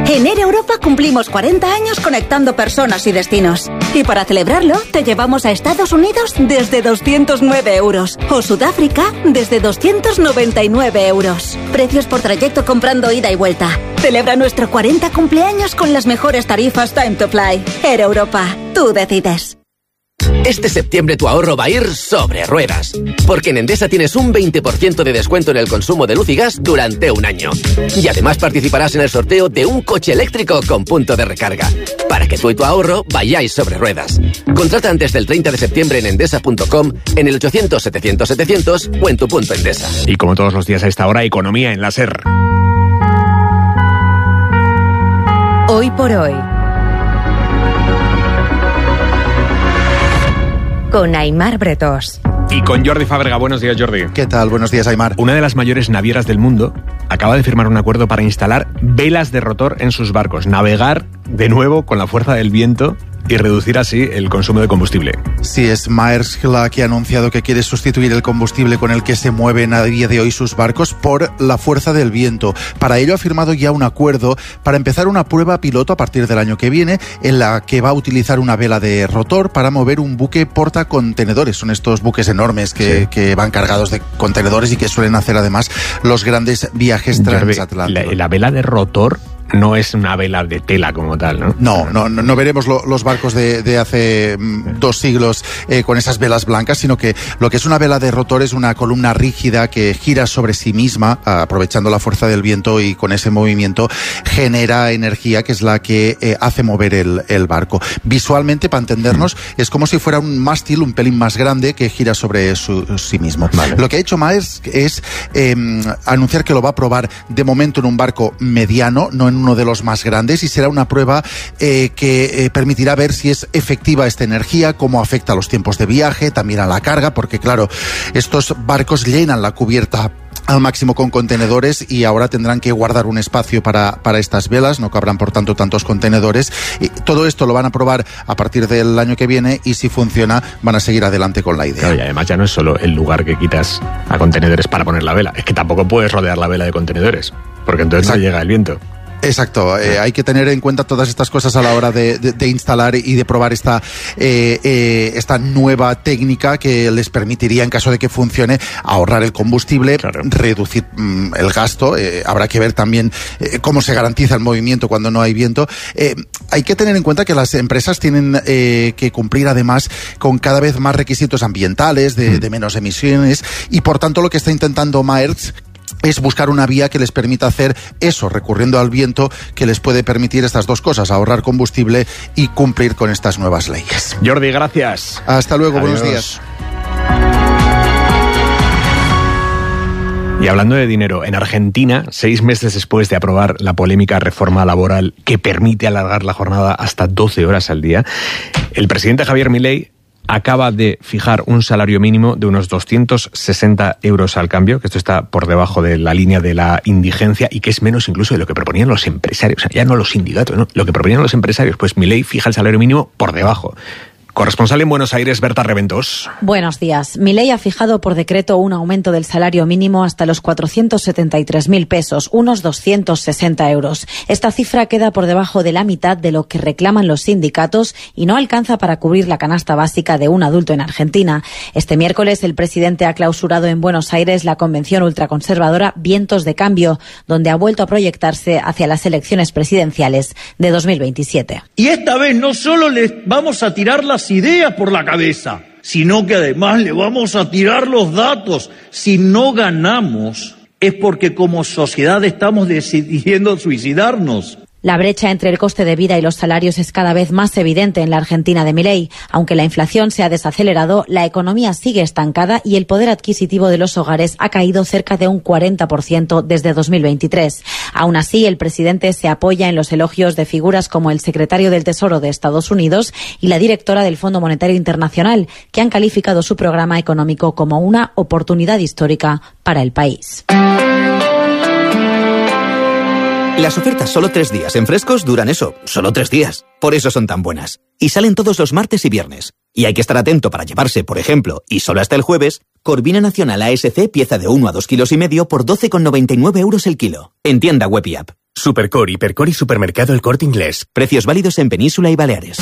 En Air Europa cumplimos 40 años conectando personas y destinos. Y para celebrarlo, te llevamos a Estados Unidos desde 209 euros o Sudáfrica desde 299 euros. Precios por trayecto comprando ida y vuelta. Celebra nuestro 40 cumpleaños con las mejores tarifas Time to Fly. Air Europa, tú decides. Este septiembre tu ahorro va a ir sobre ruedas, porque en Endesa tienes un 20% de descuento en el consumo de luz y gas durante un año. Y además participarás en el sorteo de un coche eléctrico con punto de recarga, para que tú y tu ahorro vayáis sobre ruedas. Contrata antes del 30 de septiembre en endesa.com, en el 800-700-700 o en tu punto Endesa. Y como todos los días a esta hora, economía en la SER. Hoy por hoy, con Aimar Bretós. Y con Jordi Fábrega. Buenos días, Jordi. ¿Qué tal? Buenos días, Aimar. Una de las mayores navieras del mundo acaba de firmar un acuerdo para instalar velas de rotor en sus barcos, navegar de nuevo con la fuerza del viento y reducir así el consumo de combustible. Sí, es Maersk la que ha anunciado que quiere sustituir el combustible con el que se mueven a día de hoy sus barcos por la fuerza del viento. Para ello ha firmado ya un acuerdo para empezar una prueba piloto a partir del año que viene, en la que va a utilizar una vela de rotor para mover un buque portacontenedores. Son estos buques enormes que van cargados de contenedores y que suelen hacer además los grandes viajes transatlánticos. La vela de rotor no es una vela de tela como tal, ¿no? No veremos los barcos de hace 2 siglos con esas velas blancas, sino que lo que es una vela de rotor es una columna rígida que gira sobre sí misma, aprovechando la fuerza del viento, y con ese movimiento genera energía que es la que hace mover el barco. Visualmente, para entendernos, es como si fuera un mástil un pelín más grande que gira sobre sí mismo. Vale. Lo que ha hecho Maersk es anunciar que lo va a probar de momento en un barco mediano, no en uno de los más grandes, y será una prueba que permitirá ver si es efectiva esta energía, cómo afecta a los tiempos de viaje, también a la carga, porque claro, estos barcos llenan la cubierta al máximo con contenedores y ahora tendrán que guardar un espacio para estas velas, no cabrán por tanto tantos contenedores. Y todo esto lo van a probar a partir del año que viene, y si funciona van a seguir adelante con la idea. Claro, y además ya no es solo el lugar que quitas a contenedores para poner la vela, es que tampoco puedes rodear la vela de contenedores, porque entonces no llega el viento. Exacto, hay que tener en cuenta todas estas cosas a la hora de instalar y de probar esta nueva técnica que les permitiría, en caso de que funcione, ahorrar el combustible, claro, reducir el gasto. Habrá que ver también cómo se garantiza el movimiento cuando no hay viento. Hay que tener en cuenta que las empresas tienen que cumplir además con cada vez más requisitos ambientales, de menos emisiones, y por tanto lo que está intentando Maersk es buscar una vía que les permita hacer eso, recurriendo al viento, que les puede permitir estas dos cosas, ahorrar combustible y cumplir con estas nuevas leyes. Jordi, gracias. Hasta luego. Adiós. Buenos días. Y hablando de dinero, en Argentina, 6 meses después de aprobar la polémica reforma laboral que permite alargar la jornada hasta 12 horas al día, el presidente Javier Milei acaba de fijar un salario mínimo de unos 260 euros al cambio, que esto está por debajo de la línea de la indigencia y que es menos incluso de lo que proponían los empresarios. O sea, ya no los sindicatos, ¿no? Lo que proponían los empresarios, pues Milei fija el salario mínimo por debajo. Corresponsal en Buenos Aires, Berta Reventós. Buenos días. Milei ha fijado por decreto un aumento del salario mínimo hasta los 473.000 pesos, unos 260 euros. Esta cifra queda por debajo de la mitad de lo que reclaman los sindicatos y no alcanza para cubrir la canasta básica de un adulto en Argentina. Este miércoles el presidente ha clausurado en Buenos Aires la convención ultraconservadora Vientos de Cambio, donde ha vuelto a proyectarse hacia las elecciones presidenciales de 2027. Y esta vez no solo les vamos a tirar las ideas por la cabeza, sino que además le vamos a tirar los datos. Si no ganamos es porque como sociedad estamos decidiendo suicidarnos. La brecha entre el coste de vida y los salarios es cada vez más evidente en la Argentina de Milei. Aunque la inflación se ha desacelerado, la economía sigue estancada y el poder adquisitivo de los hogares ha caído cerca de un 40% desde 2023. Aún así, el presidente se apoya en los elogios de figuras como el secretario del Tesoro de Estados Unidos y la directora del Fondo Monetario Internacional, que han calificado su programa económico como una oportunidad histórica para el país. Las ofertas solo 3 días en Frescos duran eso, solo 3 días. Por eso son tan buenas. Y salen todos los martes y viernes. Y hay que estar atento para llevarse, por ejemplo, y solo hasta el jueves, Corvina Nacional ASC pieza de 1 a 2,5 kilos por 12,99 euros el kilo. En tienda web y app. Supercore, Hipercore y Supermercado El Corte Inglés. Precios válidos en Península y Baleares.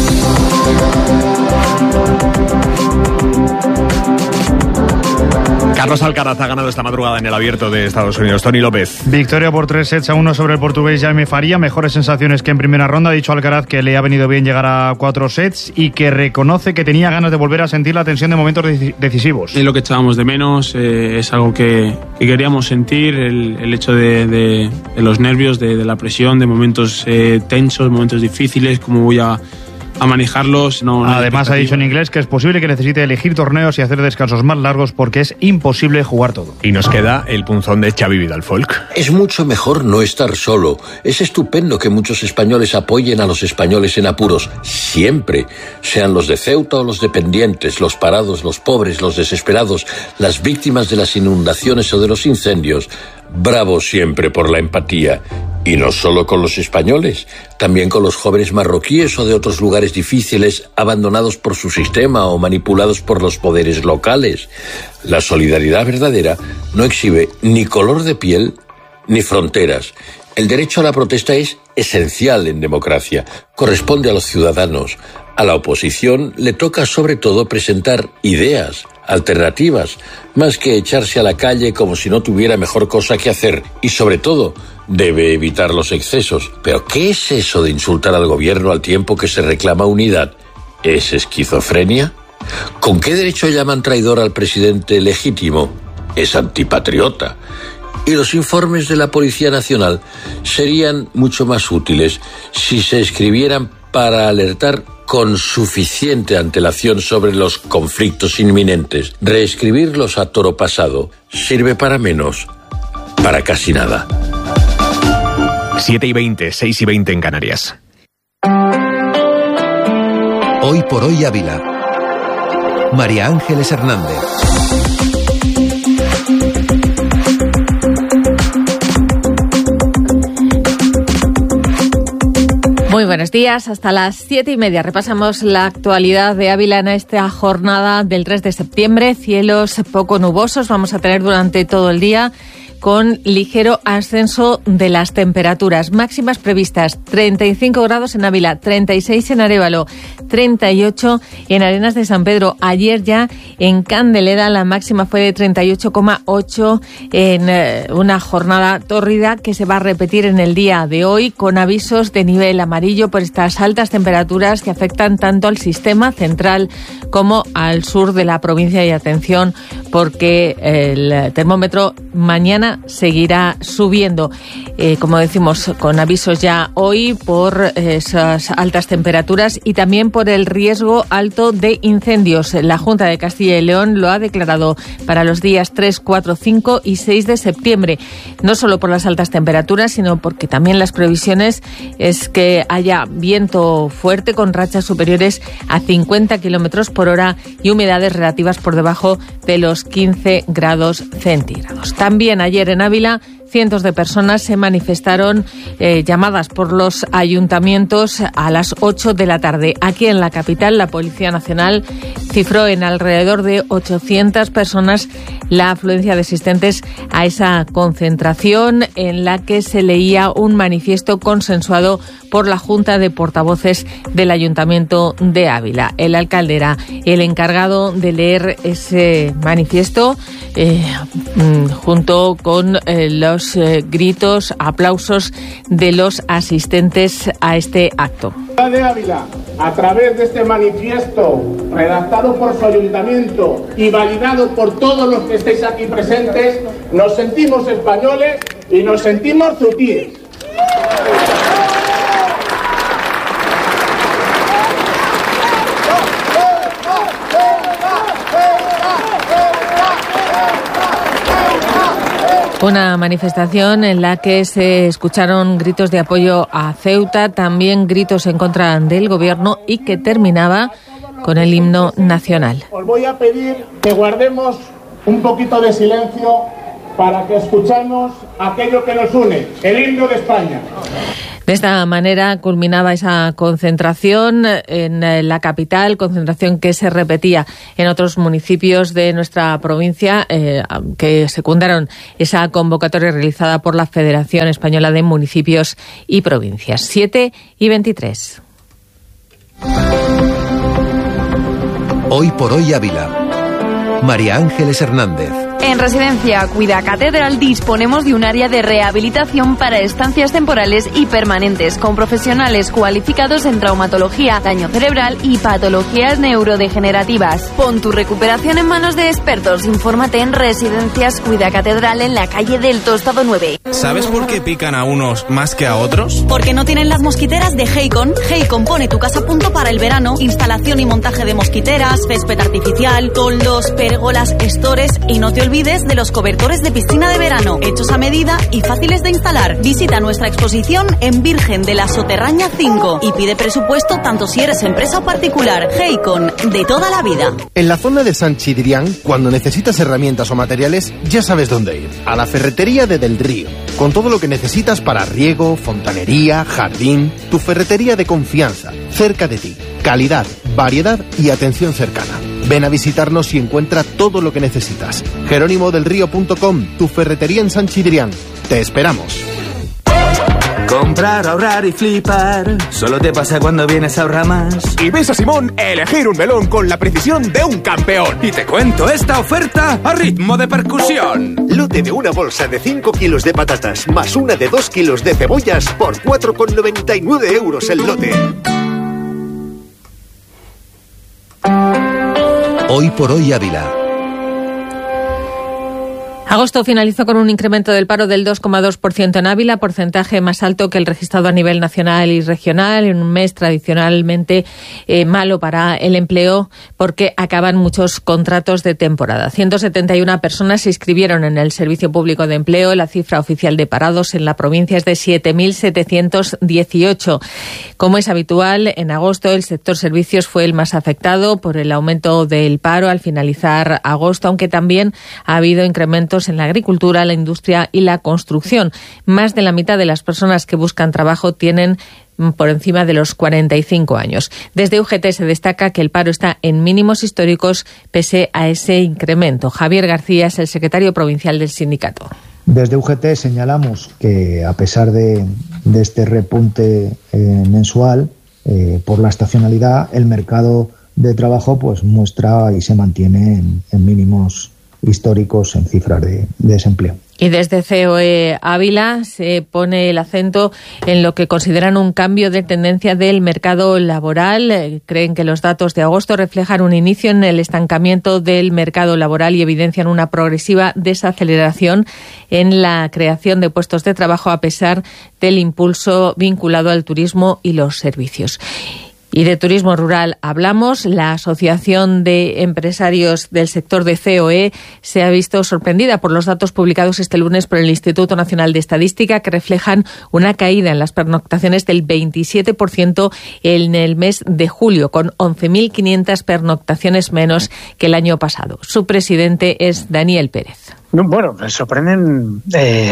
Carlos Alcaraz ha ganado esta madrugada en el Abierto de Estados Unidos. Tony López. Victoria por 3-1 sobre el portugués Jaime Faria. Mejores sensaciones que en primera ronda. Ha dicho Alcaraz que le ha venido bien llegar a 4 sets y que reconoce que tenía ganas de volver a sentir la tensión de momentos decisivos. Es lo que echábamos de menos, es algo que queríamos sentir, el hecho de los nervios, de la presión, de momentos tensos, momentos difíciles, cómo voy a manejarlos. Además ha dicho en inglés que es posible que necesite elegir torneos y hacer descansos más largos porque es imposible jugar todo. Y nos queda el punzón de Xavi Vidal-Folk. Es mucho mejor no estar solo. Es estupendo que muchos españoles apoyen a los españoles en apuros, siempre, sean los de Ceuta o los dependientes, los parados, los pobres, los desesperados, las víctimas de las inundaciones o de los incendios. Bravo siempre por la empatía. Y no solo con los españoles, también con los jóvenes marroquíes o de otros lugares difíciles, abandonados por su sistema o manipulados por los poderes locales. La solidaridad verdadera no exhibe ni color de piel ni fronteras. El derecho a la protesta es esencial en democracia. Corresponde a los ciudadanos. A la oposición le toca sobre todo presentar ideas, alternativas, más que echarse a la calle como si no tuviera mejor cosa que hacer. Y sobre todo, debe evitar los excesos. ¿Pero qué es eso de insultar al gobierno al tiempo que se reclama unidad? ¿Es esquizofrenia? ¿Con qué derecho llaman traidor al presidente legítimo? Es antipatriota. Y los informes de la Policía Nacional serían mucho más útiles si se escribieran para alertar con suficiente antelación sobre los conflictos inminentes. Reescribirlos a toro pasado sirve para menos, para casi nada. 7:20, 6:20 en Canarias. Hoy por hoy Ávila. María Ángeles Hernández. Muy buenos días, hasta las 7:30 repasamos la actualidad de Ávila en esta jornada del 3 de septiembre. Cielos poco nubosos vamos a tener durante todo el día, con ligero ascenso de las temperaturas máximas previstas: 35 grados en Ávila, 36 en Arévalo, 38 en Arenas de San Pedro. Ayer ya en Candelera la máxima fue de 38,8 en una jornada tórrida que se va a repetir en el día de hoy, con avisos de nivel amarillo por estas altas temperaturas que afectan tanto al sistema central como al sur de la provincia. Y atención, porque el termómetro mañana seguirá subiendo, como decimos, con avisos ya hoy por esas altas temperaturas y también por el riesgo alto de incendios. La Junta de Castilla y León lo ha declarado para los días 3, 4, 5 y 6 de septiembre, no solo por las altas temperaturas, sino porque también las previsiones es que haya viento fuerte con rachas superiores a 50 kilómetros por hora y humedades relativas por debajo de los 15 grados centígrados. También ayer en Ávila, cientos de personas se manifestaron llamadas por los ayuntamientos a las 8 de la tarde. Aquí en la capital, la Policía Nacional cifró en alrededor de 800 personas la afluencia de asistentes a esa concentración, en la que se leía un manifiesto consensuado por la Junta de Portavoces del Ayuntamiento de Ávila. El alcalde era el encargado de leer ese manifiesto junto con los gritos, aplausos de los asistentes a este acto. De Ávila, a través de este manifiesto redactado por su ayuntamiento y validado por todos los que estáis aquí presentes, nos sentimos españoles y nos sentimos zutíes. Una manifestación en la que se escucharon gritos de apoyo a Ceuta, también gritos en contra del gobierno, y que terminaba con el himno nacional. Os voy a pedir que guardemos un poquito de silencio para que escuchemos aquello que nos une, el himno de España. De esta manera culminaba esa concentración en la capital, concentración que se repetía en otros municipios de nuestra provincia que secundaron esa convocatoria realizada por la Federación Española de Municipios y Provincias. 7:23. Hoy por hoy Ávila. María Ángeles Hernández. En Residencia Cuida Catedral disponemos de un área de rehabilitación para estancias temporales y permanentes, con profesionales cualificados en traumatología, daño cerebral y patologías neurodegenerativas. Pon tu recuperación en manos de expertos. Infórmate en Residencias Cuida Catedral en la calle del Tostado 9. ¿Sabes por qué pican a unos más que a otros? Porque no tienen las mosquiteras de Heicon. Heicon pone tu casa a punto para el verano. Instalación y montaje de mosquiteras, césped artificial, toldos, pérgolas, estores y no te olvides de los cobertores de piscina de verano, hechos a medida y fáciles de instalar. Visita nuestra exposición en Virgen de la Soterraña 5 y pide presupuesto tanto si eres empresa o particular. Heicon, de toda la vida. En la zona de San Chidrián, cuando necesitas herramientas o materiales, ya sabes dónde ir. A la ferretería de Del Río, con todo lo que necesitas para riego, fontanería, jardín. Tu ferretería de confianza, cerca de ti. Calidad, variedad y atención cercana. Ven a visitarnos y encuentra todo lo que necesitas. jeronimodelrío.com, tu ferretería en San Chidrián. Te esperamos. Comprar, ahorrar y flipar. Solo te pasa cuando vienes a Ahorramás. Y ves a Simón elegir un melón con la precisión de un campeón. Y te cuento esta oferta a ritmo de percusión. Lote de una bolsa de 5 kilos de patatas más una de 2 kilos de cebollas por 4,99 € el lote. Hoy por hoy Ávila. Agosto finalizó con un incremento del paro del 2,2% en Ávila, porcentaje más alto que el registrado a nivel nacional y regional, en un mes tradicionalmente malo para el empleo porque acaban muchos contratos de temporada. 171 personas se inscribieron en el Servicio Público de Empleo. La cifra oficial de parados en la provincia es de 7.718. Como es habitual, en agosto el sector servicios fue el más afectado por el aumento del paro al finalizar agosto, aunque también ha habido incrementos en la agricultura, la industria y la construcción. Más de la mitad de las personas que buscan trabajo tienen por encima de los 45 años. Desde UGT se destaca que el paro está en mínimos históricos pese a ese incremento. Javier García es el secretario provincial del sindicato. Desde UGT señalamos que a pesar de este repunte mensual por la estacionalidad, el mercado de trabajo pues muestra y se mantiene en mínimos históricos en cifras de desempleo. Y desde COE Ávila se pone el acento en lo que consideran un cambio de tendencia del mercado laboral. Creen que los datos de agosto reflejan un inicio en el estancamiento del mercado laboral y evidencian una progresiva desaceleración en la creación de puestos de trabajo a pesar del impulso vinculado al turismo y los servicios. Y de turismo rural hablamos. La Asociación de Empresarios del Sector de COE se ha visto sorprendida por los datos publicados este lunes por el Instituto Nacional de Estadística, que reflejan una caída en las pernoctaciones del 27% en el mes de julio, con 11.500 pernoctaciones menos que el año pasado. Su presidente es Daniel Pérez. Bueno, me sorprenden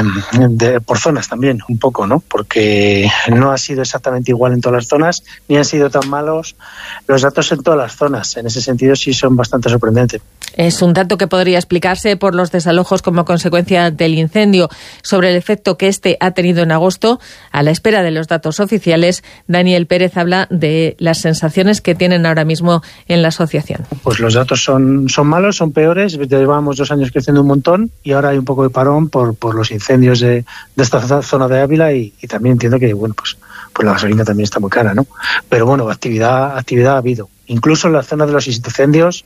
por zonas también, un poco, ¿no? Porque no ha sido exactamente igual en todas las zonas, ni han sido tan malos los datos en todas las zonas. En ese sentido sí son bastante sorprendentes. Es un dato que podría explicarse por los desalojos como consecuencia del incendio. Sobre el efecto que este ha tenido en agosto, a la espera de los datos oficiales, Daniel Pérez habla de las sensaciones que tienen ahora mismo en la asociación. Pues los datos son malos, son peores. Llevamos 2 años creciendo un montón y ahora hay un poco de parón por los incendios de esta zona de Ávila y también entiendo que, bueno, pues la gasolina también está muy cara, ¿no? Pero bueno, actividad ha habido. Incluso en la zona de los incendios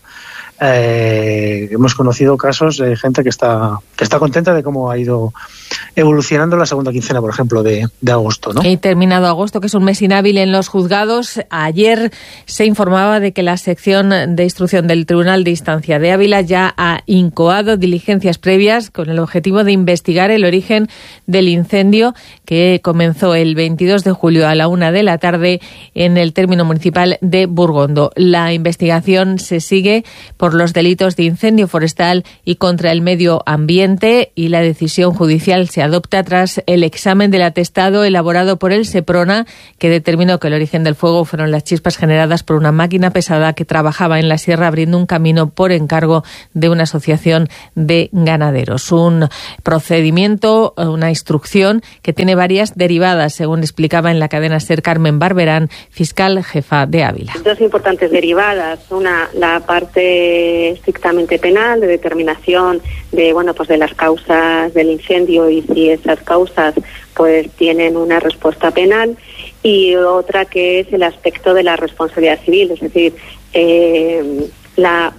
hemos conocido casos de gente que está contenta de cómo ha ido evolucionando la segunda quincena, por ejemplo, de agosto, ¿no? Y terminado agosto, que es un mes inhábil en los juzgados, ayer se informaba de que la sección de instrucción del Tribunal de Instancia de Ávila ya ha incoado diligencias previas con el objetivo de investigar el origen del incendio que comenzó el 22 de julio a la 1 de la tarde en el término municipal de Burgondo. La investigación se sigue por los delitos de incendio forestal y contra el medio ambiente, y la decisión judicial se adopta tras el examen del atestado elaborado por el Seprona, que determinó que el origen del fuego fueron las chispas generadas por una máquina pesada que trabajaba en la sierra abriendo un camino por encargo de una asociación de ganaderos. Un procedimiento, una instrucción que tiene varias derivadas, según explicaba en la cadena SER Carmen Barberán, fiscal jefa de Ávila. Dos importantes derivadas. Una, la parte estrictamente penal, de determinación de las causas del incendio y si esas causas pues tienen una respuesta penal, y otra que es el aspecto de la responsabilidad civil, es decir, las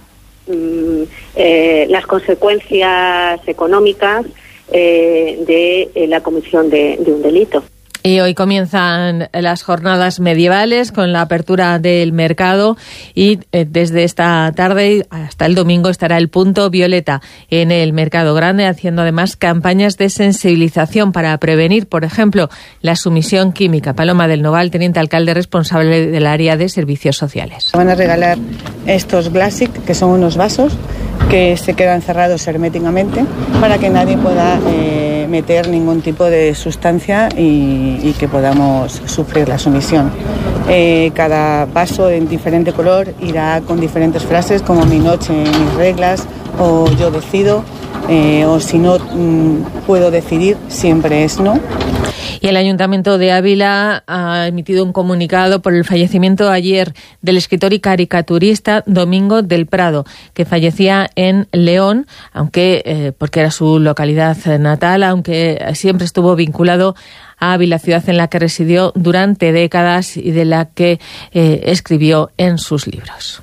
consecuencias económicas de la comisión de un delito. Y hoy comienzan las jornadas medievales con la apertura del mercado, y desde esta tarde hasta el domingo estará el punto violeta en el Mercado Grande, haciendo además campañas de sensibilización para prevenir, por ejemplo, la sumisión química. Paloma del Noval, teniente alcalde responsable del área de servicios sociales. Van a regalar estos Glassic, que son unos vasos que se quedan cerrados herméticamente para que nadie pueda meter ningún tipo de sustancia y que podamos sufrir la sumisión. Cada vaso en diferente color irá con diferentes frases como mi noche, mis reglas, o yo decido, o si no puedo decidir, siempre es no. Y el Ayuntamiento de Ávila ha emitido un comunicado por el fallecimiento ayer del escritor y caricaturista Domingo del Prado, que fallecía en León, porque era su localidad natal, aunque siempre estuvo vinculado a Ávila, ciudad en la que residió durante décadas y de la que escribió en sus libros.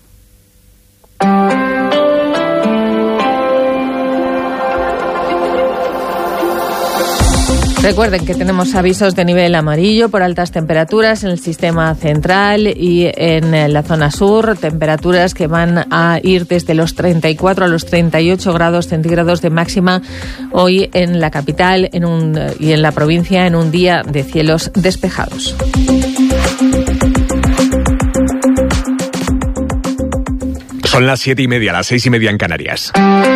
Recuerden que tenemos avisos de nivel amarillo por altas temperaturas en el sistema central y en la zona sur, temperaturas que van a ir desde los 34 a los 38 grados centígrados de máxima hoy en la capital y en la provincia, en un día de cielos despejados. Son las 7:30, las 6:30 en Canarias.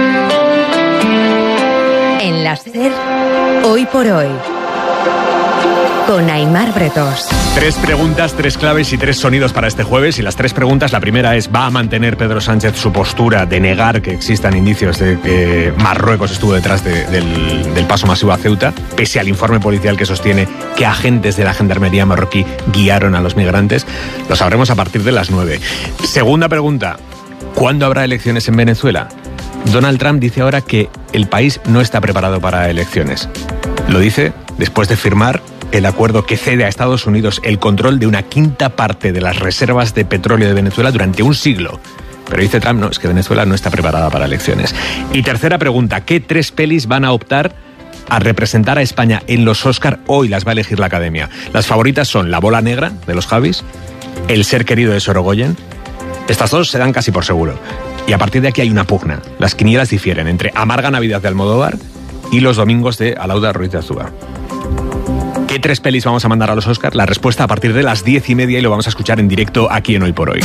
En la SER, Hoy por Hoy, con Aimar Bretós. 3 preguntas, 3 claves y 3 sonidos para este jueves. Y las 3 preguntas, la primera es: ¿va a mantener Pedro Sánchez su postura de negar que existan indicios de que Marruecos estuvo detrás del paso masivo a Ceuta, pese al informe policial que sostiene que agentes de la gendarmería marroquí guiaron a los migrantes? Lo sabremos a partir de las 9. Segunda pregunta: ¿cuándo habrá elecciones en Venezuela? Donald Trump dice ahora que el país no está preparado para elecciones. Lo dice después de firmar el acuerdo que cede a Estados Unidos el control de una quinta parte de las reservas de petróleo de Venezuela durante un siglo. Pero dice Trump, no, es que Venezuela no está preparada para elecciones. Y tercera pregunta: ¿qué 3 pelis van a optar a representar a España en los Oscar? Hoy las va a elegir la Academia. Las favoritas son La bola negra, de los Javis, El ser querido, de Sorogoyen. Estas 2 se dan casi por seguro. Y a partir de aquí hay una pugna. Las quinielas difieren entre Amarga Navidad, de Almodóvar, y Los domingos, de Alauda Ruiz de Azúa. ¿Qué 3 pelis vamos a mandar a los Oscar? La respuesta a partir de las 10:30, y lo vamos a escuchar en directo aquí en Hoy por Hoy.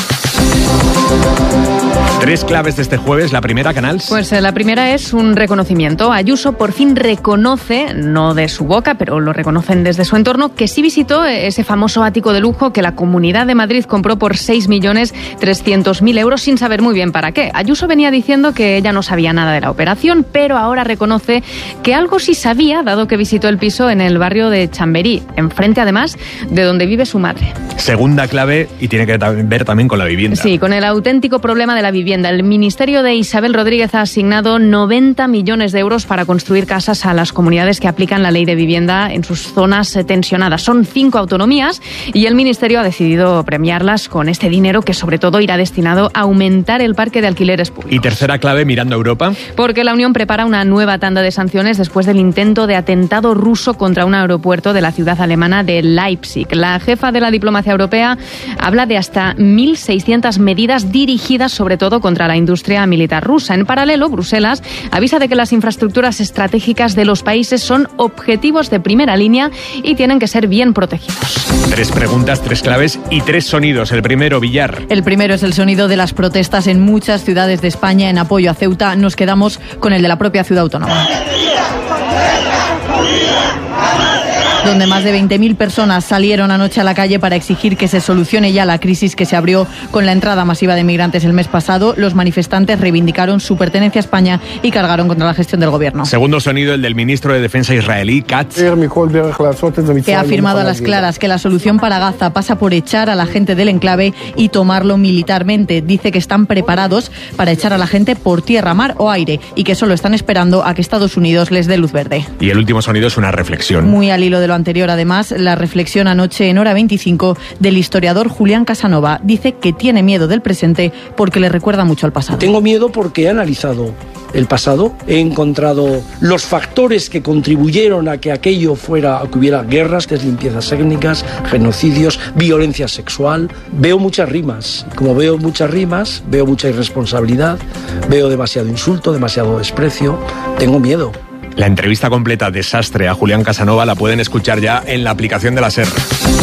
3 claves de este jueves. La primera, Canals. Pues la primera es un reconocimiento. Ayuso por fin reconoce, no de su boca, pero lo reconocen desde su entorno, que sí visitó ese famoso ático de lujo que la Comunidad de Madrid compró por 6.300.000 euros sin saber muy bien para qué. Ayuso venía diciendo que ella no sabía nada de la operación, pero ahora reconoce que algo sí sabía, dado que visitó el piso en el barrio de Chamberí, enfrente además de donde vive su madre. Segunda clave, y tiene que ver también con la vivienda. Sí, con el auténtico problema de la vivienda. El Ministerio de Isabel Rodríguez ha asignado 90 millones de euros para construir casas a las comunidades que aplican la ley de vivienda en sus zonas tensionadas. Son 5 autonomías y el Ministerio ha decidido premiarlas con este dinero, que sobre todo irá destinado a aumentar el parque de alquileres públicos. Y tercera clave, mirando a Europa. Porque la Unión prepara una nueva tanda de sanciones después del intento de atentado ruso contra un aeropuerto de la ciudad alemana de Leipzig. La jefa de la diplomacia europea habla de hasta 1.600 medidas dirigidas sobre todo conflicto contra la industria militar rusa. En paralelo, Bruselas avisa de que las infraestructuras estratégicas de los países son objetivos de primera línea y tienen que ser bien protegidos. 3 preguntas, 3 claves y 3 sonidos. El primero, Villar. El primero es el sonido de las protestas en muchas ciudades de España en apoyo a Ceuta. Nos quedamos con el de la propia ciudad autónoma, donde más de 20.000 personas salieron anoche a la calle para exigir que se solucione ya la crisis que se abrió con la entrada masiva de migrantes el mes pasado. Los manifestantes reivindicaron su pertenencia a España y cargaron contra la gestión del gobierno. Segundo sonido, el del ministro de Defensa israelí, Katz, que ha afirmado a las claras que la solución para Gaza pasa por echar a la gente del enclave y tomarlo militarmente. Dice que están preparados para echar a la gente por tierra, mar o aire y que solo están esperando a que Estados Unidos les dé luz verde. Y el último sonido es una reflexión. Muy al hilo de lo anterior, además, la reflexión anoche en Hora 25 del historiador Julián Casanova. Dice que tiene miedo del presente porque le recuerda mucho al pasado. Tengo miedo porque he analizado el pasado, he encontrado los factores que contribuyeron a que aquello fuera, a que hubiera guerras, limpiezas étnicas, genocidios, violencia sexual. Veo muchas rimas. Como veo muchas rimas, veo mucha irresponsabilidad, veo demasiado insulto, demasiado desprecio. Tengo miedo. La entrevista completa Desastre a Julián Casanova la pueden escuchar ya en la aplicación de la SER.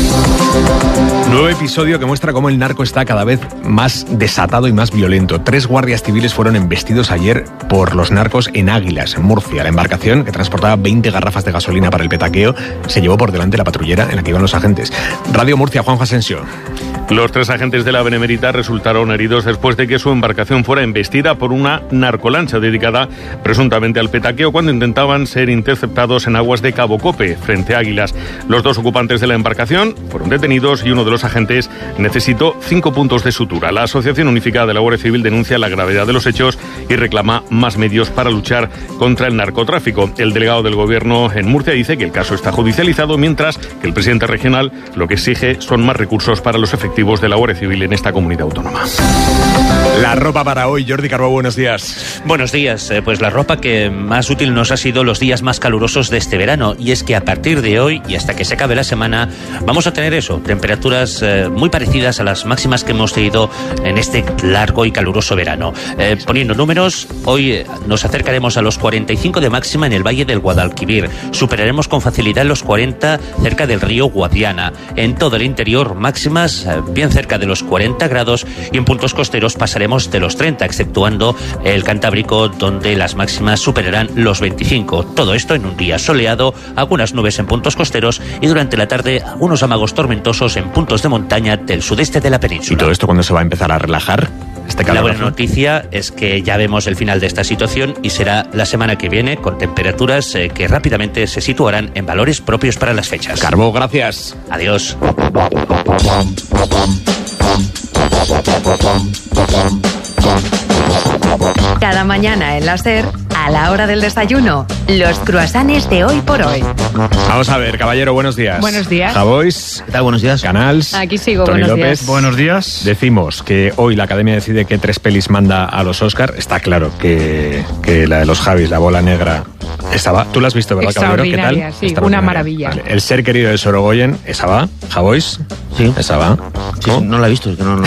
Nuevo episodio que muestra cómo el narco está cada vez más desatado y más violento. 3 guardias civiles fueron embestidos ayer por los narcos en Águilas, en Murcia. La embarcación, que transportaba 20 garrafas de gasolina para el petaqueo, se llevó por delante la patrullera en la que iban los agentes. Radio Murcia, Juanjo Asensio. Los 3 agentes de la Benemérita resultaron heridos después de que su embarcación fuera embestida por una narcolancha dedicada presuntamente al petaqueo cuando intentaban ser interceptados en aguas de Cabo Cope, frente a Águilas. Los 2 ocupantes de la embarcación fueron detenidos y uno de los agentes necesitó 5 puntos de sutura. La Asociación Unificada de la Guardia Civil denuncia la gravedad de los hechos y reclama más medios para luchar contra el narcotráfico. El delegado del Gobierno en Murcia dice que el caso está judicializado, mientras que el presidente regional lo que exige son más recursos para los efectivos de la Guardia Civil en esta comunidad autónoma. La ropa para hoy, Jordi Carbó, buenos días. Buenos días. Pues la ropa que más útil nos ha sido los días más calurosos de este verano, y es que a partir de hoy y hasta que se acabe la semana vamos a tener temperaturas muy parecidas a las máximas que hemos tenido en este largo y caluroso verano. Poniendo números, hoy nos acercaremos a los 45 de máxima en el Valle del Guadalquivir, superaremos con facilidad los 40 cerca del río Guadiana. En todo el interior, máximas bien cerca de los 40 grados, y en puntos costeros pasaremos de los 30, exceptuando el Cantábrico, donde las máximas superarán los 25. Todo esto en un día soleado, algunas nubes en puntos costeros y durante la tarde algunos amagos tormentosos en puntos de montaña del sudeste de la península. ¿Y todo esto cuándo se va a empezar a relajar? La buena noticia es que ya vemos el final de esta situación y será la semana que viene, con temperaturas que rápidamente se situarán en valores propios para las fechas. Carbó, gracias. Adiós. Cada mañana en la SER, a la hora del desayuno, los croissants de Hoy por Hoy. Vamos a ver, caballero, buenos días. Buenos días. Javois. ¿Qué tal? Buenos días. Canals. Aquí sigo, Toni buenos López. días. Buenos días. Decimos que hoy la Academia decide qué 3 pelis manda a los Oscar. Está claro que la de los Javis, La bola negra, esa va. Tú la has visto, ¿verdad, caballero? ¿Qué tal? Sí, una maravilla. Vale. El ser querido de Sorogoyen, esa va. Javois. Sí. Esa va. Sí, no la he visto, es que no.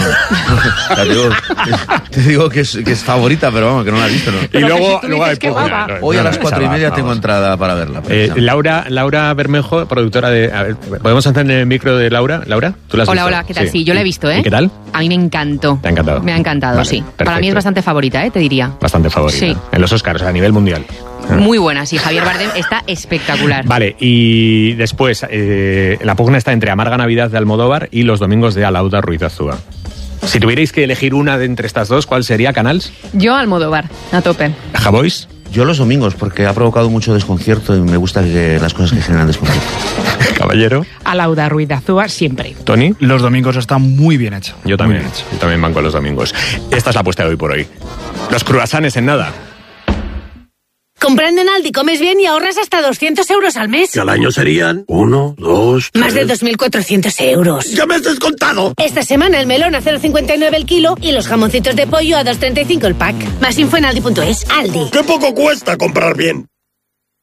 Te digo que es favorita, pero vamos, que no la he visto, ¿no? Y luego hay Hoy a las 4:30 tengo entrada para verla. Laura Bermejo, productora de... A ver, ¿podemos encender el micro de Laura? ¿Laura? ¿Tú la has visto? Hola, ¿qué tal? Sí, yo la he visto, ¿eh? ¿Y qué tal? A mí me encantó. ¿Te ha encantado? Me ha encantado, Vale, sí. perfecto. Para mí es bastante favorita, te diría. Bastante favorita. Sí. En los Oscars, a nivel mundial. Muy buena, sí. Javier Bardem está espectacular. Vale, y después, la pugna está entre Amarga Navidad de Almodóvar y Los domingos de Alauda Ruiz Azúa. Si tuvierais que elegir una de entre estas dos, ¿cuál sería, Canals? Yo Almodóvar, a tope. ¿Javois? Yo Los domingos, porque ha provocado mucho desconcierto y me gusta que las cosas que generan desconcierto. Caballero. Alauda Ruiz de Azúa, siempre. ¿Toni? Los domingos está muy bien hecho. Yo también banco los domingos. Esta es la apuesta de Hoy por Hoy. Los croissants en nada. Comprando en Aldi comes bien y ahorras hasta 200 euros al mes. Que al año serían 1, 2, 3... Más de 2.400 euros. ¡Ya me has descontado! Esta semana el melón a 0,59 el kilo y los jamoncitos de pollo a 2,35 el pack. Más info en aldi.es. Aldi. ¡Qué poco cuesta comprar bien!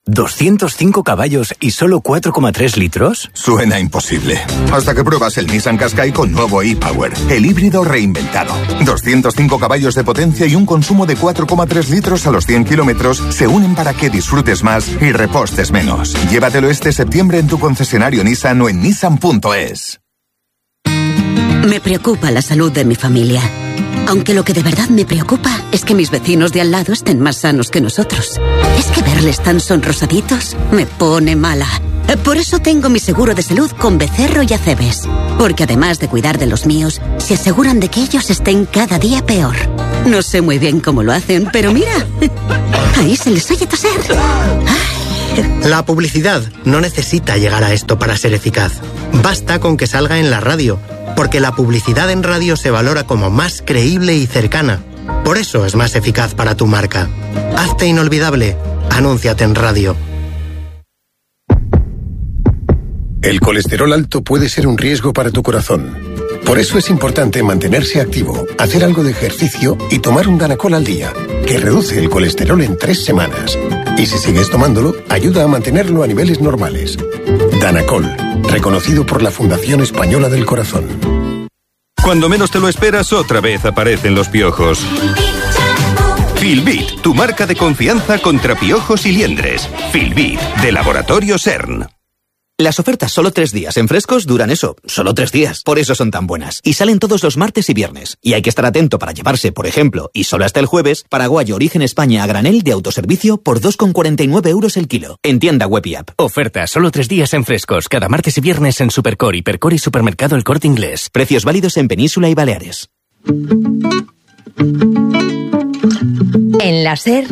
¿205 caballos y solo 4,3 litros? Suena imposible. Hasta que pruebas el Nissan Qashqai con nuevo e-Power, el híbrido reinventado. 205 caballos de potencia y un consumo de 4,3 litros a los 100 kilómetros se unen para que disfrutes más y repostes menos. Llévatelo este septiembre en tu concesionario Nissan o en nissan.es. Me preocupa la salud de mi familia. Aunque lo que de verdad me preocupa es que mis vecinos de al lado estén más sanos que nosotros. Es que verles tan sonrosaditos me pone mala. Por eso tengo mi seguro de salud con Becerro y Acebes. Porque además de cuidar de los míos, se aseguran de que ellos estén cada día peor. No sé muy bien cómo lo hacen, pero mira, ahí se les oye toser. La publicidad no necesita llegar a esto para ser eficaz. Basta con que salga en la radio, porque la publicidad en radio se valora como más creíble y cercana. Por eso es más eficaz para tu marca. Hazte inolvidable. Anúnciate en radio. El colesterol alto puede ser un riesgo para tu corazón. Por eso es importante mantenerse activo, hacer algo de ejercicio y tomar un Danacol al día, que reduce el colesterol en 3 semanas. Y si sigues tomándolo, ayuda a mantenerlo a niveles normales. Danacol, reconocido por la Fundación Española del Corazón. Cuando menos te lo esperas, otra vez aparecen los piojos. Filbit, tu marca de confianza contra piojos y liendres. Filbit, de Laboratorio CERN. Las ofertas solo 3 días en Frescos duran eso, solo 3 días. Por eso son tan buenas. Y salen todos los martes y viernes. Y hay que estar atento para llevarse, por ejemplo, y solo hasta el jueves, paraguayo origen España a granel de autoservicio por 2,49 euros el kilo. En tienda web y app. Ofertas solo 3 días en Frescos, cada martes y viernes en Supercore, Hipercore y Supermercado El Corte Inglés. Precios válidos en Península y Baleares. En la SER,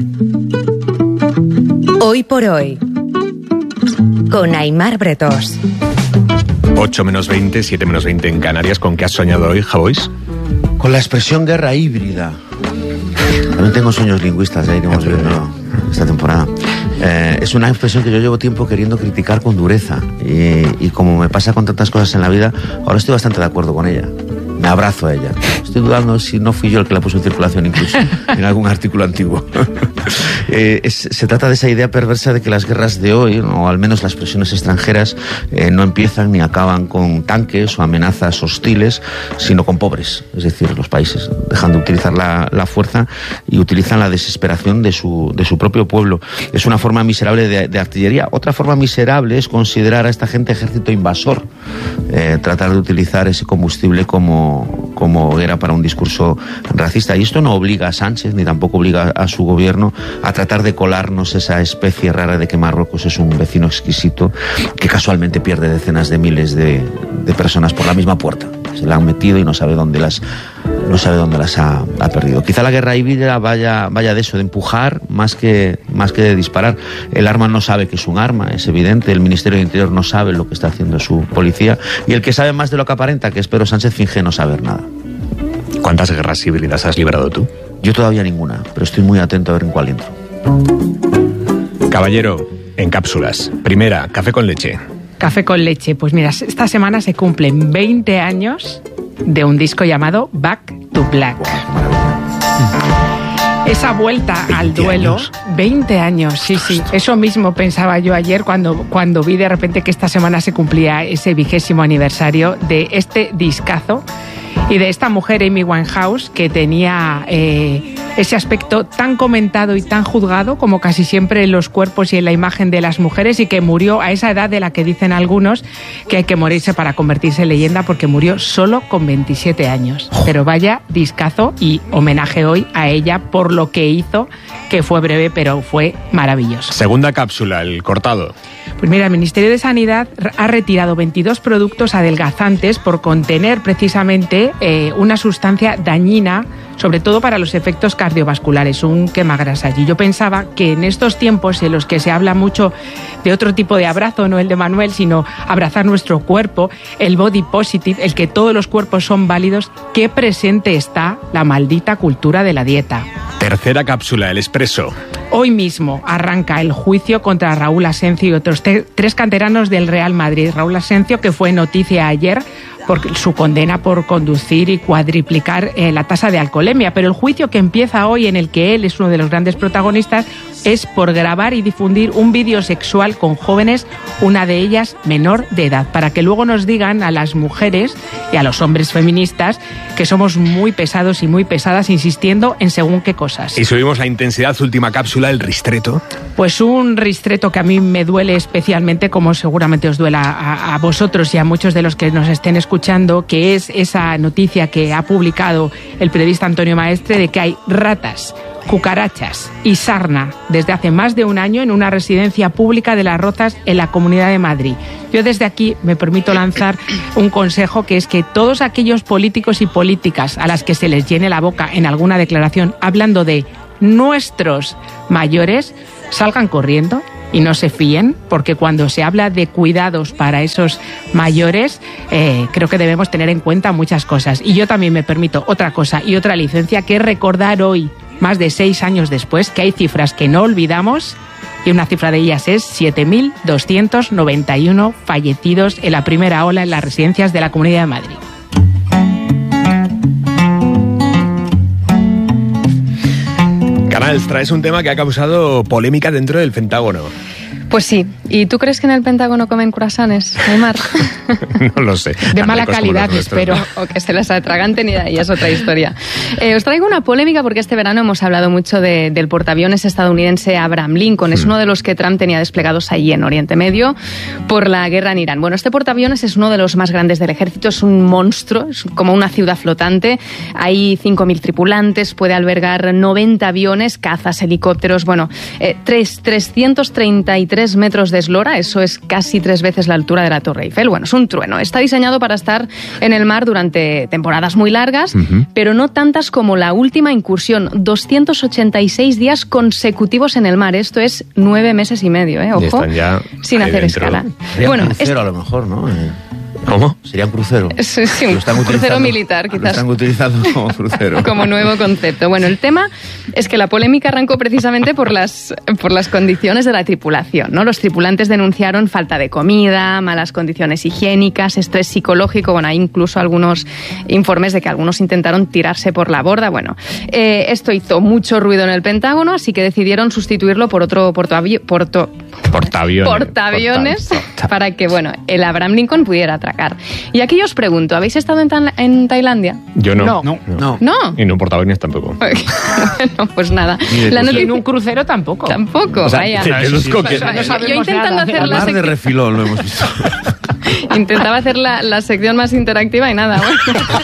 hoy por hoy, con Aimar Bretós. 8 menos 20, 7 menos 20 en Canarias. ¿Con qué has soñado hoy, Javois? Con la expresión guerra híbrida. También tengo sueños lingüistas, ya iremos viendo esta temporada. Es una expresión que yo llevo tiempo queriendo criticar con dureza. Y como me pasa con tantas cosas en la vida, ahora estoy bastante de acuerdo con ella. Me abrazo a ella. Estoy dudando si no fui yo el que la puso en circulación incluso en algún artículo antiguo. Se trata de esa idea perversa de que las guerras de hoy, o al menos las presiones extranjeras, no empiezan ni acaban con tanques o amenazas hostiles, sino con pobres, es decir, los países dejan de utilizar la fuerza y utilizan la desesperación de su propio pueblo. Es una forma miserable de artillería. Otra forma miserable es considerar a esta gente ejército invasor, tratar de utilizar ese combustible como era para un discurso racista. Y esto no obliga a Sánchez, ni tampoco obliga a su gobierno a tratar de colarnos esa especie rara de que Marruecos es un vecino exquisito que casualmente pierde decenas de miles de personas por la misma puerta. Se la han metido y no sabe dónde las ha perdido. Quizá la guerra híbrida vaya de eso, de empujar más que de disparar. El arma no sabe que es un arma, es evidente. El Ministerio de Interior no sabe lo que está haciendo su policía. Y el que sabe más de lo que aparenta, que es Pedro Sánchez, finge no saber nada. ¿Cuántas guerras híbridas has librado tú? Yo todavía ninguna, pero estoy muy atento a ver en cuál entro. Caballero, en cápsulas. Primera, café con leche. Café con leche. Pues mira, esta semana se cumplen 20 años de un disco llamado Back to Black. Esa vuelta al duelo, 20 años, sí. Eso mismo pensaba yo ayer cuando vi de repente que esta semana se cumplía ese 20º aniversario de este discazo y de esta mujer, Amy Winehouse, que tenía ese aspecto tan comentado y tan juzgado como casi siempre en los cuerpos y en la imagen de las mujeres, y que murió a esa edad de la que dicen algunos que hay que morirse para convertirse en leyenda, porque murió solo con 27 años. Pero vaya discazo, y homenaje hoy a ella por lo que hizo, que fue breve pero fue maravilloso. Segunda cápsula, el cortado. Pues mira, el Ministerio de Sanidad ha retirado 22 productos adelgazantes por contener precisamente una sustancia dañina, sobre todo para los efectos cardiovasculares, un quemagrasas. Y yo pensaba que en estos tiempos en los que se habla mucho de otro tipo de abrazo, no el de Manuel, sino abrazar nuestro cuerpo, el body positive, el que todos los cuerpos son válidos, qué presente está la maldita cultura de la dieta. Tercera cápsula, el expreso. Hoy mismo arranca el juicio contra Raúl Asencio y otros 3 canteranos del Real Madrid. Raúl Asencio, que fue noticia ayer por su condena por conducir y cuadriplicar la tasa de alcoholemia, pero el juicio que empieza hoy, en el que él es uno de los grandes protagonistas, es por grabar y difundir un vídeo sexual con jóvenes, una de ellas menor de edad, para que luego nos digan a las mujeres y a los hombres feministas que somos muy pesados y muy pesadas insistiendo en según qué cosas. Y subimos la intensidad, última cápsula, el ristreto. Pues un ristreto que a mí me duele especialmente, como seguramente os duela a vosotros y a muchos de los que nos estén escuchando, que es esa noticia que ha publicado el periodista Antonio Maestre de que hay ratas, cucarachas y sarna desde hace más de un año en una residencia pública de Las Rozas en la Comunidad de Madrid. Yo desde aquí me permito lanzar un consejo, que es que todos aquellos políticos y políticas a las que se les llene la boca en alguna declaración hablando de nuestros mayores, salgan corriendo y no se fíen, porque cuando se habla de cuidados para esos mayores, creo que debemos tener en cuenta muchas cosas. Y yo también me permito otra cosa y otra licencia, que es recordar hoy, más de 6 años después, que hay cifras que no olvidamos, y una cifra de ellas es 7.291 fallecidos en la primera ola en las residencias de la Comunidad de Madrid. Canals, traes un tema que ha causado polémica dentro del Pentágono. Pues sí. ¿Y tú crees que en el Pentágono comen croissants, Aymar? No lo sé. De mala calidad, espero. O que se las atraganten, y de ahí es otra historia. Os traigo una polémica porque este verano hemos hablado mucho del portaaviones estadounidense Abraham Lincoln. Es uno de los que Trump tenía desplegados allí en Oriente Medio por la guerra en Irán. Bueno, este portaaviones es uno de los más grandes del ejército, es un monstruo, es como una ciudad flotante. Hay 5.000 tripulantes, puede albergar 90 aviones, cazas, helicópteros, 333 metros de eslora, eso es casi 3 veces la altura de la Torre Eiffel. Bueno, es un trueno. Está diseñado para estar en el mar durante temporadas muy largas, pero no tantas como la última incursión, 286 días consecutivos en el mar. Esto es 9 meses y medio, ojo, ya sin hacer dentro. escala. Sería un crucero, a lo mejor, ¿no? ¿Cómo? Sería un crucero. Sí, un crucero militar, quizás. Lo están utilizando como crucero. Como nuevo concepto. Bueno, el tema es que la polémica arrancó precisamente por las condiciones de la tripulación, ¿no? Los tripulantes denunciaron falta de comida, malas condiciones higiénicas, estrés psicológico. Bueno, hay incluso algunos informes de que algunos intentaron tirarse por la borda. Bueno, esto hizo mucho ruido en el Pentágono, así que decidieron sustituirlo por otro portaaviones para que, el Abraham Lincoln pudiera atracar. Y aquí yo os pregunto, ¿habéis estado en Tailandia? Yo no. No. Y en un portaaviones tampoco. Bueno, pues nada. En un crucero tampoco. Tampoco, o sea, vaya. Yo intentando hacer la Mar de refilón lo hemos visto. Intentaba hacer la sección más interactiva y nada. Bueno.